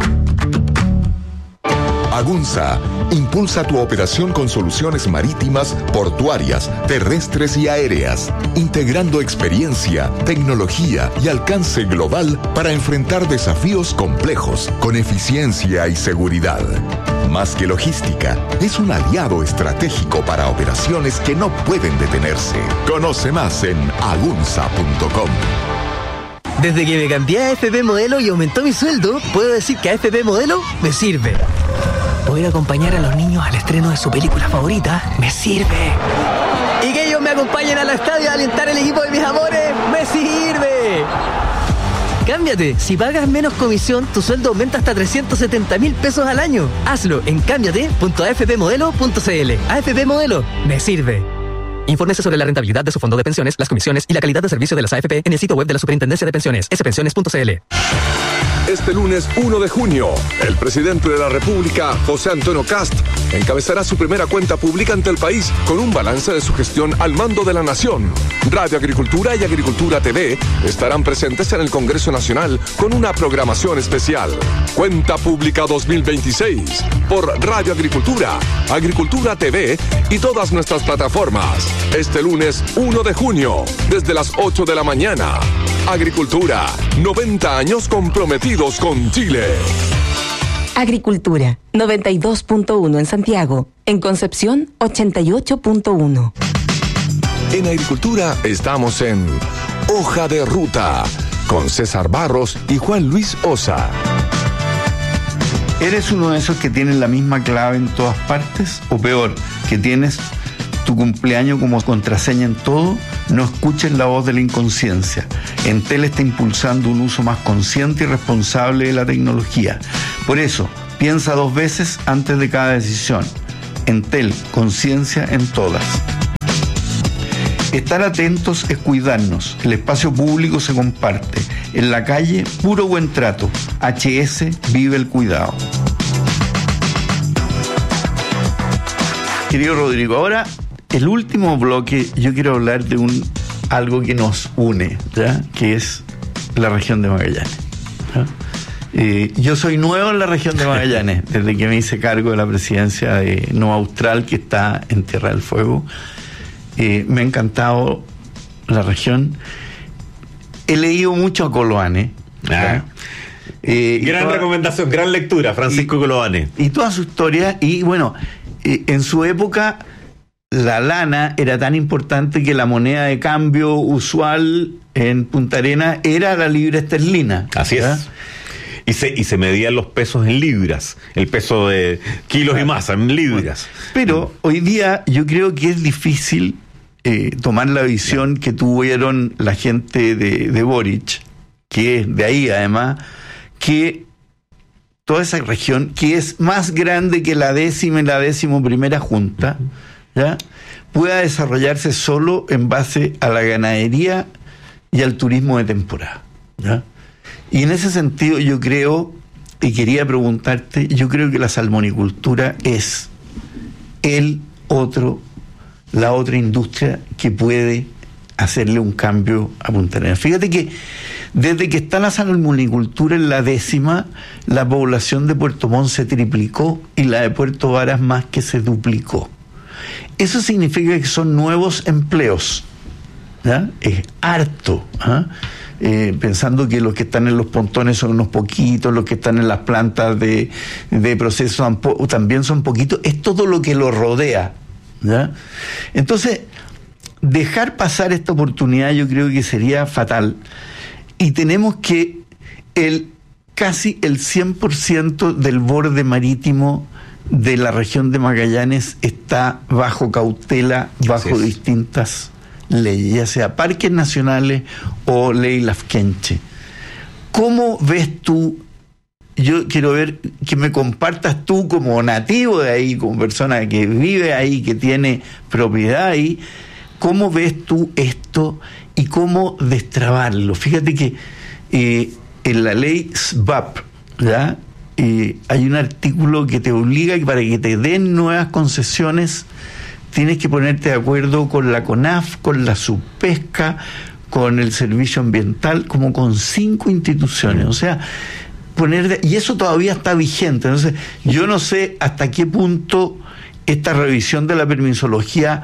Agunza impulsa tu operación con soluciones marítimas, portuarias, terrestres y aéreas, integrando experiencia, tecnología y alcance global para enfrentar desafíos complejos con eficiencia y seguridad. Más que logística, es un aliado estratégico para operaciones que no pueden detenerse. Conoce más en agunza punto com. Desde que me cambié a A F P Modelo y aumentó mi sueldo, puedo decir que A F P Modelo me sirve. Poder acompañar a los niños al estreno de su película favorita me sirve. Y que ellos me acompañen al estadio a alentar el equipo de mis amores me sirve. Cámbiate. Si pagas menos comisión, tu sueldo aumenta hasta trescientos setenta mil pesos al año. Hazlo en cámbiate punto a f p modelo punto c l. A F P Modelo me sirve. Infórmese sobre la rentabilidad de su fondo de pensiones, las comisiones y la calidad de servicio de las A F P en el sitio web de la Superintendencia de Pensiones, s pensiones punto c l. Este lunes uno de junio, el presidente de la República, José Antonio Kast, encabezará su primera cuenta pública ante el país con un balance de su gestión al mando de la nación. Radio Agricultura y Agricultura T V estarán presentes en el Congreso Nacional con una programación especial. Cuenta Pública dos mil veintiséis por Radio Agricultura, Agricultura T V y todas nuestras plataformas. Este lunes uno de junio, desde las ocho de la mañana. Agricultura, noventa años comprometidos con Chile. Agricultura, noventa y dos punto uno en Santiago. En Concepción, ochenta y ocho punto uno. En Agricultura estamos en Hoja de Ruta, con César Barros y Juan Luis Osa. ¿Eres uno de esos que tienen la misma clave en todas partes? O peor, que tienes tu cumpleaños como contraseña en todo. No escuches la voz de la inconsciencia. Entel está impulsando un uso más consciente y responsable de la tecnología. Por eso, piensa dos veces antes de cada decisión. Entel, conciencia en todas. Estar atentos es cuidarnos. El espacio público se comparte. En la calle, puro buen trato. H S, vive el cuidado. Querido Rodrigo, ahora el último bloque, yo quiero hablar de un algo que nos une, ¿ya? Que es la región de Magallanes. ¿Ya? Eh, yo soy nuevo en la región de Magallanes, desde que me hice cargo de la presidencia de Nueva Austral, que está en Tierra del Fuego. Eh, me ha encantado la región. He leído mucho a Coloane. Ah. Eh, gran toda, recomendación, gran lectura, Francisco y, Coloane. Y toda su historia, y bueno, eh, en su época la lana era tan importante que la moneda de cambio usual en Punta Arenas era la libra esterlina. Así ¿verdad? Es. Y se, y se medían los pesos en libras, el peso de kilos claro. y masa en libras. Pero hoy día yo creo que es difícil eh, tomar la visión que tuvieron la gente de, de Boric, que es de ahí además, que toda esa región, que es más grande que la décima y la décimo primera junta, ¿ya? pueda desarrollarse solo en base a la ganadería y al turismo de temporada, ¿ya? Y en ese sentido yo creo, y quería preguntarte, yo creo que la salmonicultura es el otro, la otra industria que puede hacerle un cambio a Punta Arenas. Fíjate que desde que está la salmonicultura en la décima, la población de Puerto Montt se triplicó y la de Puerto Varas más que se duplicó. Eso significa que son nuevos empleos, ¿ya? Es harto, ¿ah? Eh, pensando que los que están en los pontones son unos poquitos, los que están en las plantas de, de proceso también son poquitos, es todo lo que lo rodea, ¿ya? Entonces, dejar pasar esta oportunidad yo creo que sería fatal, y tenemos que el casi el cien por ciento del borde marítimo de la región de Magallanes está bajo cautela, bajo distintas leyes, ya sea parques nacionales o ley Lafkenche. ¿Cómo ves tú? Yo quiero ver que me compartas tú como nativo de ahí, como persona que vive ahí, que tiene propiedad ahí, ¿cómo ves tú esto y cómo destrabarlo? Fíjate que eh, en la ley S B A P, ¿ya? Eh, hay un artículo que te obliga que para que te den nuevas concesiones tienes que ponerte de acuerdo con la CONAF, con la Subpesca, con el Servicio Ambiental, como con cinco instituciones. O sea, poner de, y eso todavía está vigente. Entonces, yo no sé hasta qué punto esta revisión de la permisología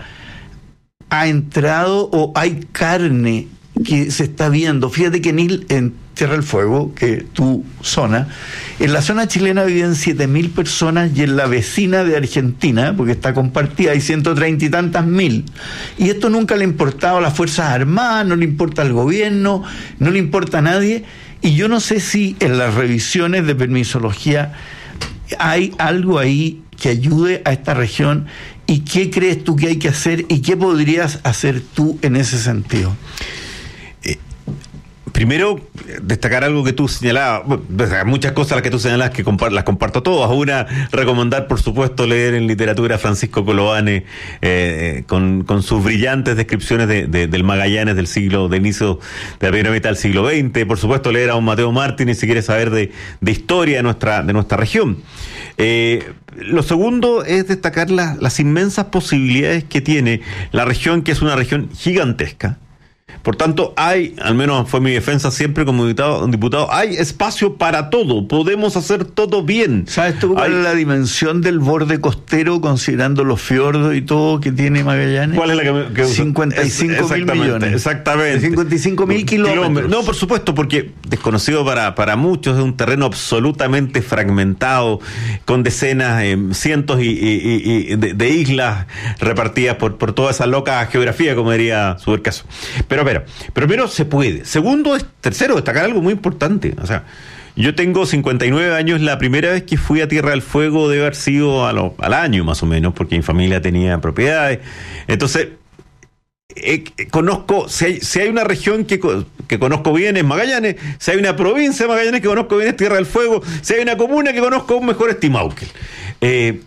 ha entrado o hay carne que se está viendo. Fíjate que en, en Tierra del Fuego, que es tu zona, en la zona chilena viven siete mil personas y en la vecina de Argentina, porque está compartida, hay ciento treinta y tantas mil. Y esto nunca le ha importado a las Fuerzas Armadas, no le importa al gobierno, no le importa a nadie. Y yo no sé si en las revisiones de permisología hay algo ahí que ayude a esta región. ¿Y qué crees tú que hay que hacer y qué podrías hacer tú en ese sentido? primero, destacar algo que tú señalabas, bueno, muchas cosas las que tú señalabas que compar, las comparto todas. Una, recomendar, por supuesto, leer en literatura a Francisco Colovane eh, con, con sus brillantes descripciones de, de, del Magallanes del siglo, de inicio de la primera mitad del siglo veinte. Por supuesto, leer a don Mateo Martínez si quiere saber de, de historia de nuestra, de nuestra región. Eh, lo segundo es destacar la, las inmensas posibilidades que tiene la región, que es una región gigantesca. Por tanto, hay, al menos fue mi defensa siempre como diputado, diputado hay espacio para todo, podemos hacer todo bien. ¿Sabes tú cuál hay... es la dimensión del borde costero, considerando los fiordos y todo que tiene Magallanes? ¿Cuál es la que, que cincuenta y cinco mil millones. Exactamente. cincuenta y cinco mil kilómetros. No, por supuesto, porque desconocido para, para muchos, es un terreno absolutamente fragmentado, con decenas, eh, cientos y, y, y de, de islas repartidas por, por toda esa loca geografía, como diría Subercaso. Pero a ver, pero primero se puede. Segundo, es, tercero, destacar algo muy importante. O sea, yo tengo cincuenta y nueve años, la primera vez que fui a Tierra del Fuego debe haber sido a lo, al año más o menos, porque mi familia tenía propiedades. Entonces, eh, conozco, si hay, si hay una región que, que conozco bien es Magallanes, si hay una provincia de Magallanes que conozco bien es Tierra del Fuego, si hay una comuna que conozco aún mejor es Timauquel. Eh,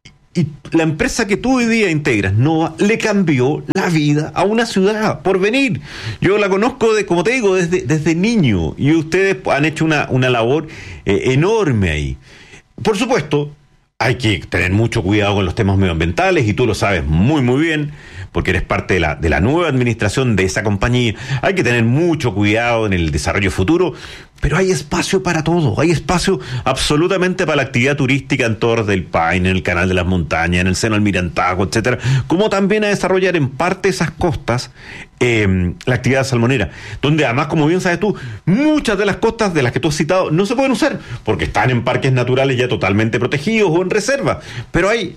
Y la empresa que tú hoy día integras, Nova, le cambió la vida a una ciudad por venir. Yo la conozco, de, como te digo, desde, desde niño. Y ustedes han hecho una, una labor eh, enorme ahí. Por supuesto, hay que tener mucho cuidado con los temas medioambientales, y tú lo sabes muy, muy bien, porque eres parte de la, de la nueva administración de esa compañía. Hay que tener mucho cuidado en el desarrollo futuro, pero hay espacio para todo, hay espacio absolutamente para la actividad turística en Torres del Paine, en el Canal de las Montañas, en el Seno Almirantazgo, etcétera, como también a desarrollar en parte esas costas eh, la actividad salmonera, donde además, como bien sabes tú, muchas de las costas de las que tú has citado no se pueden usar, porque están en parques naturales ya totalmente protegidos o en reserva, pero hay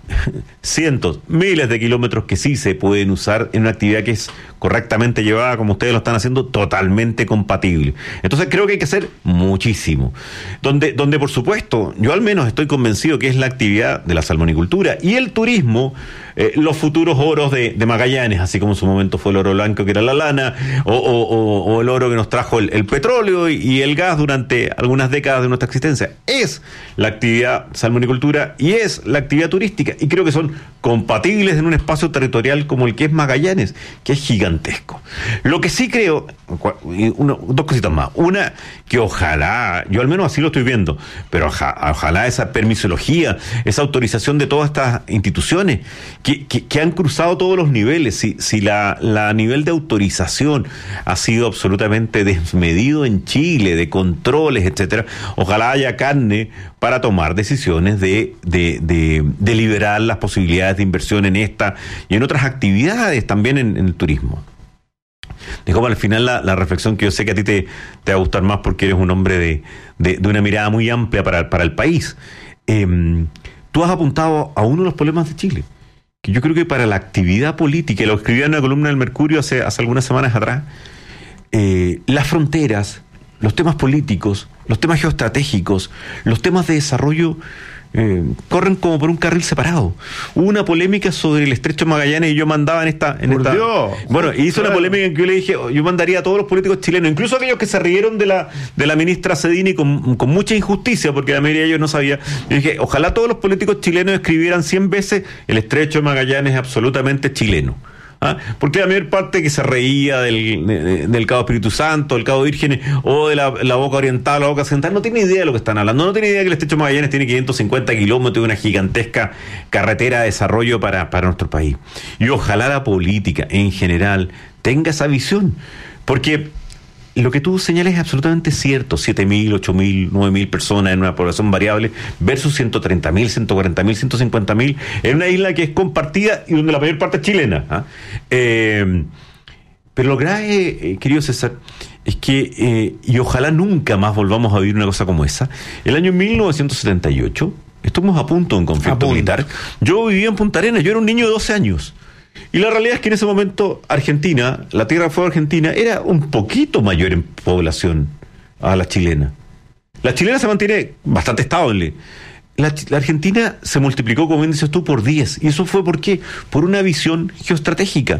cientos, miles de kilómetros que sí se pueden usar en una actividad que es correctamente llevada, como ustedes lo están haciendo, totalmente compatible. Entonces creo que hay que hacer muchísimo. Donde, donde por supuesto, yo al menos estoy convencido que es la actividad de la salmonicultura y el turismo, eh, los futuros oros de, de Magallanes, así como en su momento fue el oro blanco que era la lana, o, o, o, o el oro que nos trajo el, el petróleo y, y el gas durante algunas décadas de nuestra existencia. Es la actividad salmonicultura y es la actividad turística, y creo que son compatibles en un espacio territorial como el que es Magallanes, que es gigantesco. Lo que sí creo, uno, dos cositas más. Una, que ojalá, yo al menos así lo estoy viendo, pero ojalá, ojalá esa permisología, esa autorización de todas estas instituciones que, que, que han cruzado todos los niveles, si, si la, la nivel de autorización ha sido absolutamente desmedido en Chile, de controles, etcétera, ojalá haya carne para tomar decisiones de, de, de, de liberar las posibilidades de inversión en esta y en otras actividades también en, en el turismo. Dejo para el final la, la reflexión que yo sé que a ti te, te va a gustar más porque eres un hombre de, de, de una mirada muy amplia para, para el país. Eh, tú has apuntado a uno de los problemas de Chile, que yo creo que para la actividad política, y lo escribí en una columna del Mercurio hace, hace algunas semanas atrás, eh, las fronteras, los temas políticos, los temas geoestratégicos, los temas de desarrollo eh, corren como por un carril separado. Hubo una polémica sobre el Estrecho de Magallanes y yo mandaba en esta... En esta Dios. Bueno, hizo una polémica en que yo le dije, yo mandaría a todos los políticos chilenos, incluso aquellos que se rieron de la de la ministra Cedini con, con mucha injusticia, porque la mayoría de ellos no sabía. Yo dije, ojalá todos los políticos chilenos escribieran cien veces el Estrecho de Magallanes es absolutamente chileno. ¿Ah? Porque la mayor parte que se reía del, de, del Cabo Espíritu Santo, del Cabo Vírgenes o de la, la boca oriental, la boca occidental, no tiene idea de lo que están hablando, no tiene idea que el Estrecho de Magallanes tiene quinientos cincuenta kilómetros de una gigantesca carretera de desarrollo para, para nuestro país. Y ojalá la política en general tenga esa visión, porque lo que tú señalas es absolutamente cierto. siete mil, ocho mil, nueve mil personas en una población variable versus ciento treinta mil, ciento cuarenta mil, ciento cincuenta mil en una isla que es compartida y donde la mayor parte es chilena. ¿Ah? Eh, pero lo grave, eh, querido César, es que, eh, y ojalá nunca más volvamos a vivir una cosa como esa, el año mil novecientos setenta y ocho, estuvimos a punto de un conflicto militar. Yo vivía en Punta Arenas, yo era un niño de doce años. Y la realidad es que en ese momento Argentina, la Tierra del Fuego argentina, era un poquito mayor en población a la chilena. La chilena se mantiene bastante estable. La, la Argentina se multiplicó, como bien dices tú, por diez. ¿Y eso fue por qué? Por una visión geoestratégica.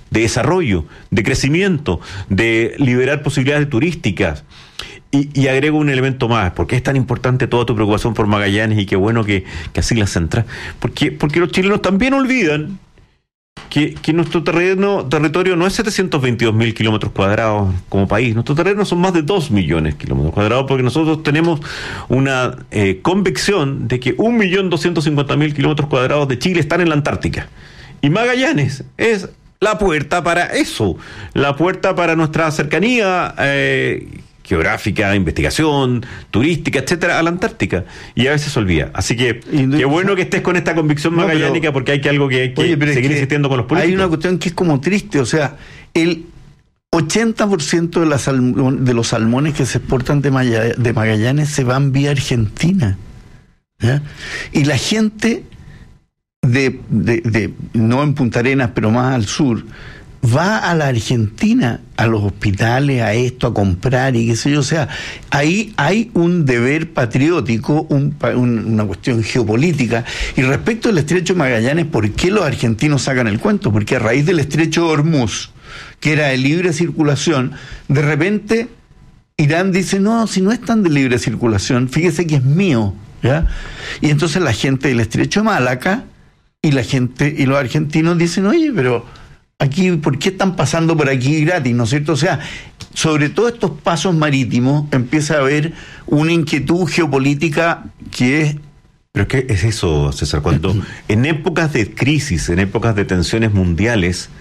de desarrollo, de crecimiento, de liberar posibilidades turísticas. Y, y agrego un elemento más, porque es tan importante toda tu preocupación por Magallanes y qué bueno que, que así la centras, porque, porque los chilenos también olvidan que, que nuestro terreno, territorio no es setecientos veintidós mil kilómetros cuadrados como país, nuestro terreno son más de dos millones de kilómetros cuadrados, porque nosotros tenemos una eh, convicción de que un millón doscientos cincuenta mil kilómetros cuadrados de Chile están en la Antártica, y Magallanes es la puerta para eso, la puerta para nuestra cercanía eh, geográfica, investigación, turística, etcétera, a la Antártica, y a veces se olvida. Así que qué bueno que estés con esta convicción no, magallánica, pero, porque hay que algo que hay que oye, seguir es que insistiendo con los políticos. Hay una cuestión que es como triste, o sea, el ochenta por ciento de, las salmón, de los salmones que se exportan de, Maya, de Magallanes se van vía Argentina, ¿ya? Y la gente de, de, de, no en Punta Arenas, pero más al sur, va a la Argentina, a los hospitales, a esto, a comprar y qué sé yo. O sea, ahí hay un deber patriótico, un, un, una cuestión geopolítica. Y respecto al estrecho de Magallanes, ¿por qué los argentinos sacan el cuento? Porque a raíz del estrecho de Hormuz, que era de libre circulación, de repente Irán dice, no, si no es tan de libre circulación, fíjese que es mío, ¿ya? Y entonces la gente del estrecho de Malaca y la gente y los argentinos dicen, oye, pero aquí, ¿por qué están pasando por aquí gratis? ¿No es cierto? O sea, sobre todo estos pasos marítimos empieza a haber una inquietud geopolítica que es... Pero es que es eso, César, cuando en épocas de crisis, en épocas de tensiones mundiales,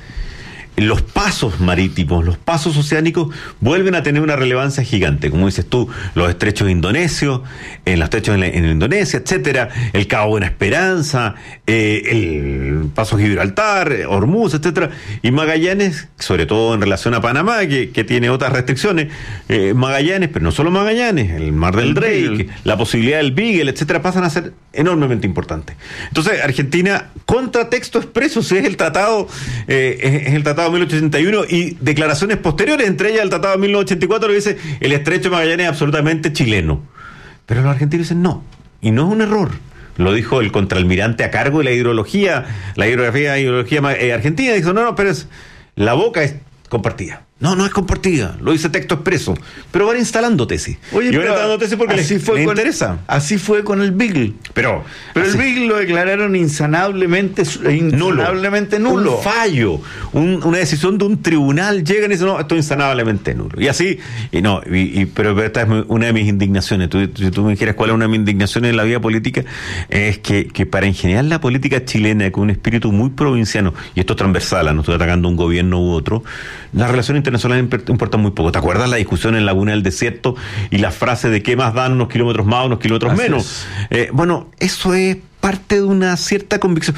los pasos marítimos, los pasos oceánicos vuelven a tener una relevancia gigante, como dices tú, los estrechos indonesios, en los estrechos en, la, en Indonesia, etcétera, el Cabo Buena Esperanza, eh, el paso Gibraltar, Hormuz, etcétera, y Magallanes, sobre todo en relación a Panamá, que, que tiene otras restricciones, eh, Magallanes, pero no solo Magallanes, el Mar del Drake, la posibilidad del Beagle, etcétera, pasan a ser enormemente importantes. Entonces, Argentina, contra texto expreso, si es el tratado, eh, es, es el tratado mil ochocientos ochenta y uno y declaraciones posteriores, entre ellas el tratado de mil novecientos ochenta y cuatro, que dice el estrecho de Magallanes es absolutamente chileno. Pero los argentinos dicen no, y no es un error. Lo dijo el contraalmirante a cargo de la hidrología, la hidrografía hidrología eh, argentina, dijo no, no, pero es, la boca es compartida. No, no es compartida, lo dice texto expreso, pero van instalando tesis. Oye, y van instalando tesis porque les, les con, interesa. Así fue con el Beagle. Pero, pero el Beagle lo declararon insanablemente, insanablemente nulo. nulo. Un fallo, un, una decisión de un tribunal, llegan y dicen, no, esto es insanablemente nulo. Y así, y no, y, y, pero, pero esta es una de mis indignaciones. Tú, si tú me dijeras cuál es una de mis indignaciones en la vida política, es que, que para ingeniar la política chilena con un espíritu muy provinciano, y esto es transversal, no estoy atacando a un gobierno u otro, las relaciones internacionales importan muy poco. ¿Te acuerdas la discusión en Laguna del Desierto y la frase de qué más dan unos kilómetros más, unos kilómetros Así menos? Eh, bueno, eso es parte de una cierta convicción.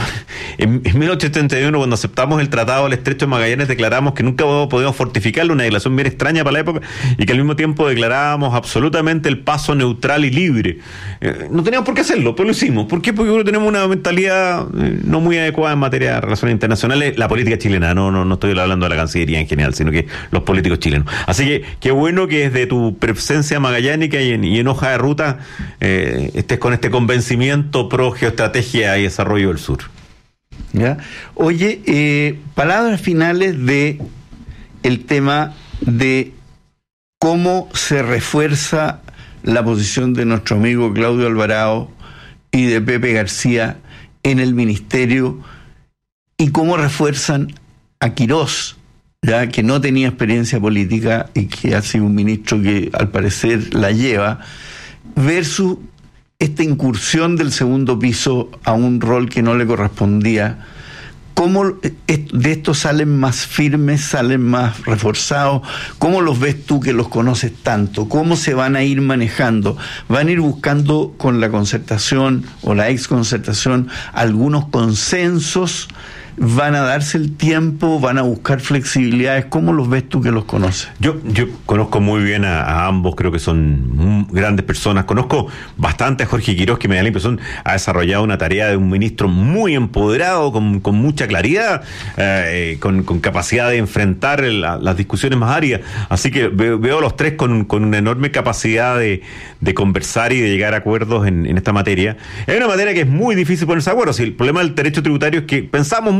En, en mil ochocientos setenta y uno, cuando aceptamos el Tratado del Estrecho de Magallanes, declaramos que nunca podíamos fortificarlo, una declaración bien extraña para la época, y que al mismo tiempo declarábamos absolutamente el paso neutral y libre. Eh, no teníamos por qué hacerlo, pero lo hicimos. ¿Por qué? Porque tenemos una mentalidad eh, no muy adecuada en materia de relaciones internacionales, la política chilena, no, no, no estoy hablando de la Cancillería en general, sino que los políticos chilenos. Así que qué bueno que desde tu presencia magallánica y en, y en hoja de ruta eh, estés con este convencimiento pro geoestrategia y desarrollo del sur. ¿Ya? Oye, eh, palabras finales de el tema de cómo se refuerza la posición de nuestro amigo Claudio Alvarado y de Pepe García en el ministerio, y cómo refuerzan a Quirós, ya que no tenía experiencia política y que ha sido un ministro que al parecer la lleva, versus esta incursión del segundo piso a un rol que no le correspondía. ¿Cómo de estos salen más firmes, salen más reforzados? ¿Cómo los ves tú que los conoces tanto? ¿Cómo se van a ir manejando? ¿Van a ir buscando con la concertación o la exconcertación algunos consensos? ¿Van a darse el tiempo? ¿Van a buscar flexibilidades? ¿Cómo los ves tú que los conoces? Yo yo conozco muy bien a, a ambos, creo que son grandes personas. Conozco bastante a Jorge Quirós, que me da la impresión ha desarrollado una tarea de un ministro muy empoderado, con, con mucha claridad, eh, con, con capacidad de enfrentar el, las discusiones más áridas. Así que veo, veo a los tres con, con una enorme capacidad de, de conversar y de llegar a acuerdos en, en esta materia. Es una materia que es muy difícil ponerse de acuerdo. Si el problema del derecho tributario es que pensamos muy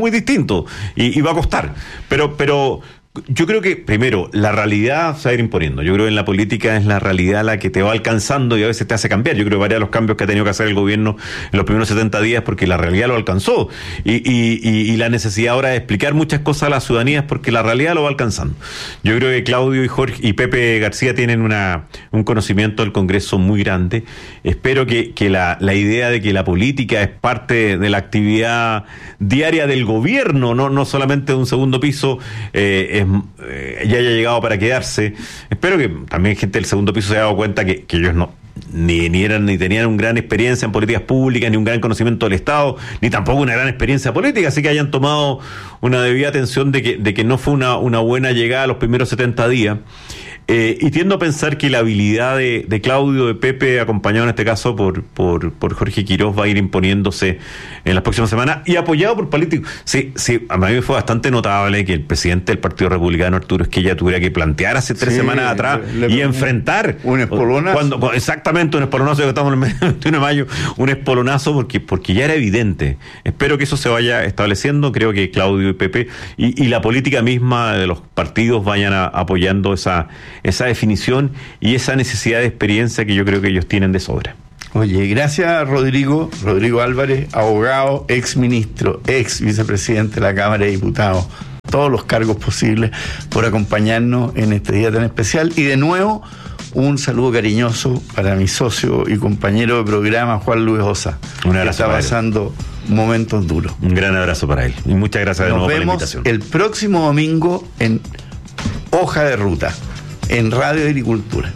muy distinto y, y va a costar. Pero, pero yo creo que, primero, la realidad se va a ir imponiendo. Yo creo que en la política es la realidad la que te va alcanzando y a veces te hace cambiar. Yo creo que varios de los cambios que ha tenido que hacer el gobierno en los primeros setenta días porque la realidad lo alcanzó. Y, y, y, y la necesidad ahora de explicar muchas cosas a la ciudadanía es porque la realidad lo va alcanzando. Yo creo que Claudio y Jorge y Pepe García tienen una un conocimiento del Congreso muy grande. Espero que, que la, la idea de que la política es parte de la actividad diaria del gobierno, no, no solamente de un segundo piso, eh, es, eh, ya haya llegado para quedarse. Espero que también gente del segundo piso se haya dado cuenta que, que ellos no ni, ni eran ni tenían una gran experiencia en políticas públicas, ni un gran conocimiento del Estado, ni tampoco una gran experiencia política, así que hayan tomado una debida atención de que, de que no fue una, una buena llegada a los primeros setenta días. Eh, y tiendo a pensar que la habilidad de, de Claudio, de Pepe, acompañado en este caso por, por, por Jorge Quiroz, va a ir imponiéndose en las próximas semanas y apoyado por políticos. Sí, sí, a mí me fue bastante notable que el presidente del Partido Republicano, Arturo Esquella, tuviera que plantear hace tres sí, semanas atrás le, le, y enfrentar un espolonazo. Cuando, exactamente, un espolonazo, que estamos en el veintiuno de mayo, un espolonazo porque, porque ya era evidente. Espero que eso se vaya estableciendo. Creo que Claudio y Pepe y, y la política misma de los partidos vayan a, apoyando esa esa definición y esa necesidad de experiencia que yo creo que ellos tienen de sobra. Oye, gracias Rodrigo, Rodrigo Álvarez, abogado, ex ministro, ex vicepresidente de la Cámara de Diputados, todos los cargos posibles, por acompañarnos en este día tan especial. Y de nuevo, un saludo cariñoso para mi socio y compañero de programa, Juan Luis Osa, un abrazo, que está pasando momentos duros. Un gran abrazo para él y muchas gracias de Nos nuevo por la vemos invitación. El próximo domingo en Hoja de Ruta, en Radio Agricultura.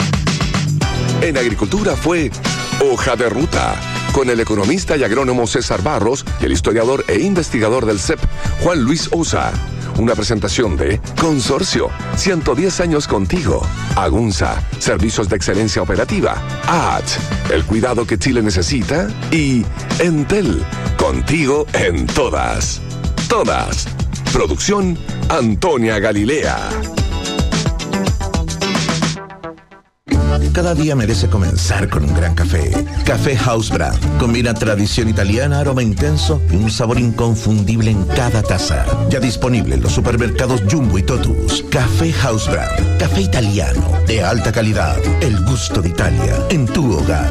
En Agricultura fue Hoja de Ruta, con el economista y agrónomo César Barros y el historiador e investigador del C E P, Juan Luis Osa. Una presentación de Consorcio, ciento diez años contigo. Agunza, servicios de excelencia operativa. A H, el cuidado que Chile necesita. Y Entel, contigo en todas. Todas. Producción Antonia Galilea. Cada día merece comenzar con un gran café. Café House Brand. Combina tradición italiana, aroma intenso y un sabor inconfundible en cada taza. Ya disponible en los supermercados Jumbo y Totus. Café House Brand. Café italiano de alta calidad. El gusto de Italia en tu hogar.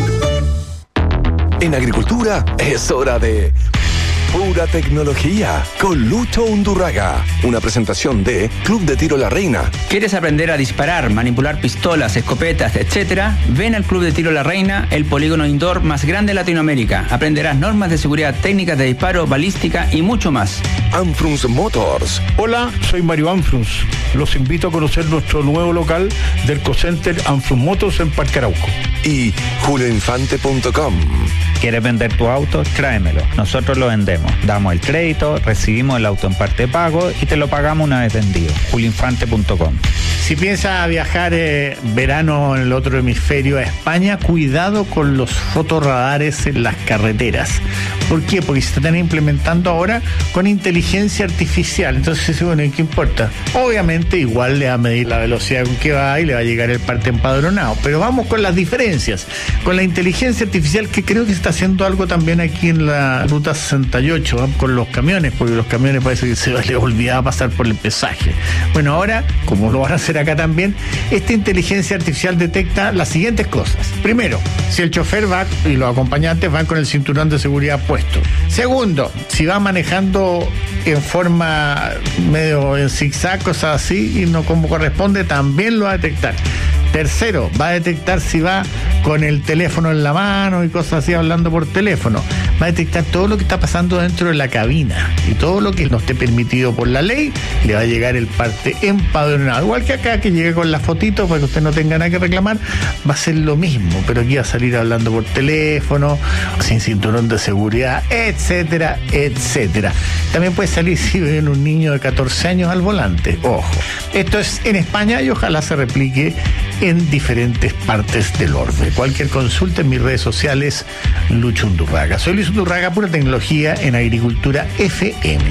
En Agricultura es hora de Pura Tecnología con Lucho Undurraga. Una presentación de Club de Tiro La Reina. ¿Quieres aprender a disparar, manipular pistolas, escopetas, etcétera? Ven al Club de Tiro La Reina, el polígono indoor más grande de Latinoamérica. Aprenderás normas de seguridad, técnicas de disparo, balística y mucho más. Anfrunz Motors. Hola, soy Mario Anfrunz. Los invito a conocer nuestro nuevo local del Cocenter Anfrunz Motors en Parque Arauco. Y julio infante punto com. ¿Quieres vender tu auto? Tráemelo. Nosotros lo vendemos. Damos el crédito, recibimos el auto en parte de pago y te lo pagamos una vez vendido. julio infante punto com. Si piensas viajar eh, verano en el otro hemisferio a España, cuidado con los fotorradares en las carreteras. ¿Por qué? Porque se están implementando ahora con inteligencia artificial. Entonces, bueno, ¿qué importa? Obviamente igual le va a medir la velocidad con que va y le va a llegar el parte empadronado. Pero vamos con las diferencias. Con la inteligencia artificial, que creo que se está haciendo algo también aquí en la ruta sesenta y ocho, ¿eh? Con los camiones, porque los camiones parece que se les olvidaba pasar por el pesaje. Bueno, ahora, como lo van a hacer acá también, esta inteligencia artificial detecta las siguientes cosas. Primero, si el chofer va y los acompañantes van con el cinturón de seguridad puesto. Segundo, si va manejando en forma medio en zigzag, cosas así, y no como corresponde, también lo va a detectar. Tercero, va a detectar si va con el teléfono en la mano y cosas así, hablando por teléfono. Va a detectar todo lo que está pasando dentro de la cabina y todo lo que no esté permitido por la ley, le va a llegar el parte empadronado. Igual que acá, que llegue con la fotito para que usted no tenga nada que reclamar, va a ser lo mismo, pero aquí va a salir hablando por teléfono, sin cinturón de seguridad, etcétera, etcétera. También puede salir si ven un niño de catorce años al volante. Ojo. Esto es en España y ojalá se replique en diferentes partes del orbe. Cualquier consulta en mis redes sociales, Lucho Undurraga. Soy Luis Undurraga, Pura Tecnología en Agricultura F M.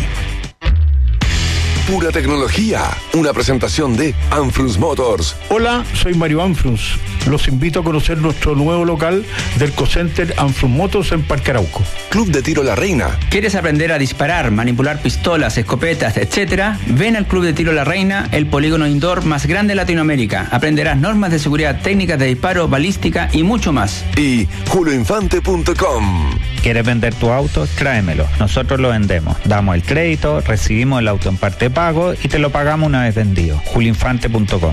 Pura Tecnología, una presentación de Anfrunz Motors. Hola, soy Mario Anfrunz. los invito a conocer nuestro nuevo local del Cocenter Anfrun Motors en Parque Arauco. Club de Tiro La Reina. ¿Quieres aprender a disparar, manipular pistolas, escopetas, etcétera? Ven al Club de Tiro La Reina, el polígono indoor más grande de Latinoamérica. Aprenderás normas de seguridad, técnicas de disparo, balística y mucho más. Y julio infante punto com. ¿Quieres vender tu auto? Tráemelo. Nosotros lo vendemos. Damos el crédito, recibimos el auto en parte de pago y te lo pagamos una vez vendido. julio infante punto com.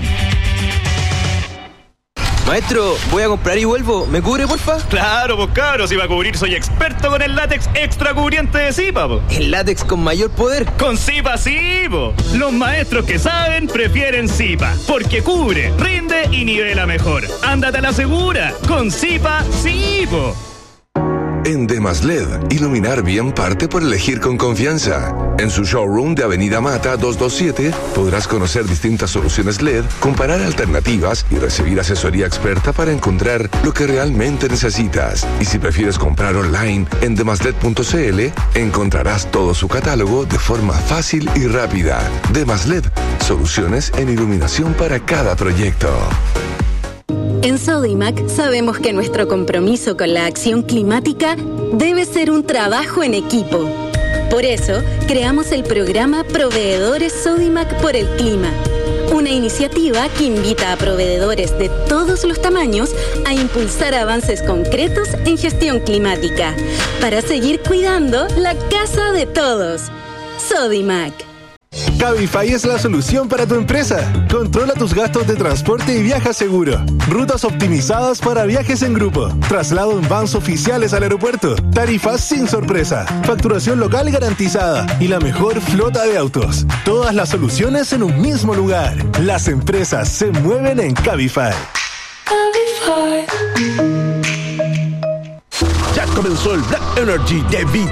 Maestro, voy a comprar y vuelvo. ¿Me cubre, porfa? Claro, pues cabro, si va a cubrir soy experto con el látex extra cubriente de Zipa, po. ¿El látex con mayor poder? Con Zipa sí, po. Los maestros que saben prefieren Zipa, porque cubre, rinde y nivela mejor. Ándate a la segura, con Zipa sí, po. En Demasl E D, iluminar bien parte por elegir con confianza. En su showroom de Avenida Mata doscientos veintisiete podrás conocer distintas soluciones L E D, comparar alternativas y recibir asesoría experta para encontrar lo que realmente necesitas. Y si prefieres comprar online en demasled punto cl, encontrarás todo su catálogo de forma fácil y rápida. Demasl E D, soluciones en iluminación para cada proyecto. En Sodimac sabemos que nuestro compromiso con la acción climática debe ser un trabajo en equipo. Por eso, creamos el programa Proveedores Sodimac por el Clima, una iniciativa que invita a proveedores de todos los tamaños a impulsar avances concretos en gestión climática, para seguir cuidando la casa de todos. Sodimac. Cabify es la solución para tu empresa. Controla tus gastos de transporte y viaja seguro. Rutas optimizadas para viajes en grupo. Traslado en vans oficiales al aeropuerto. Tarifas sin sorpresa. Facturación local garantizada. Y la mejor flota de autos. Todas las soluciones en un mismo lugar. Las empresas se mueven en Cabify. Ya comenzó el Black Energy de Vitapro.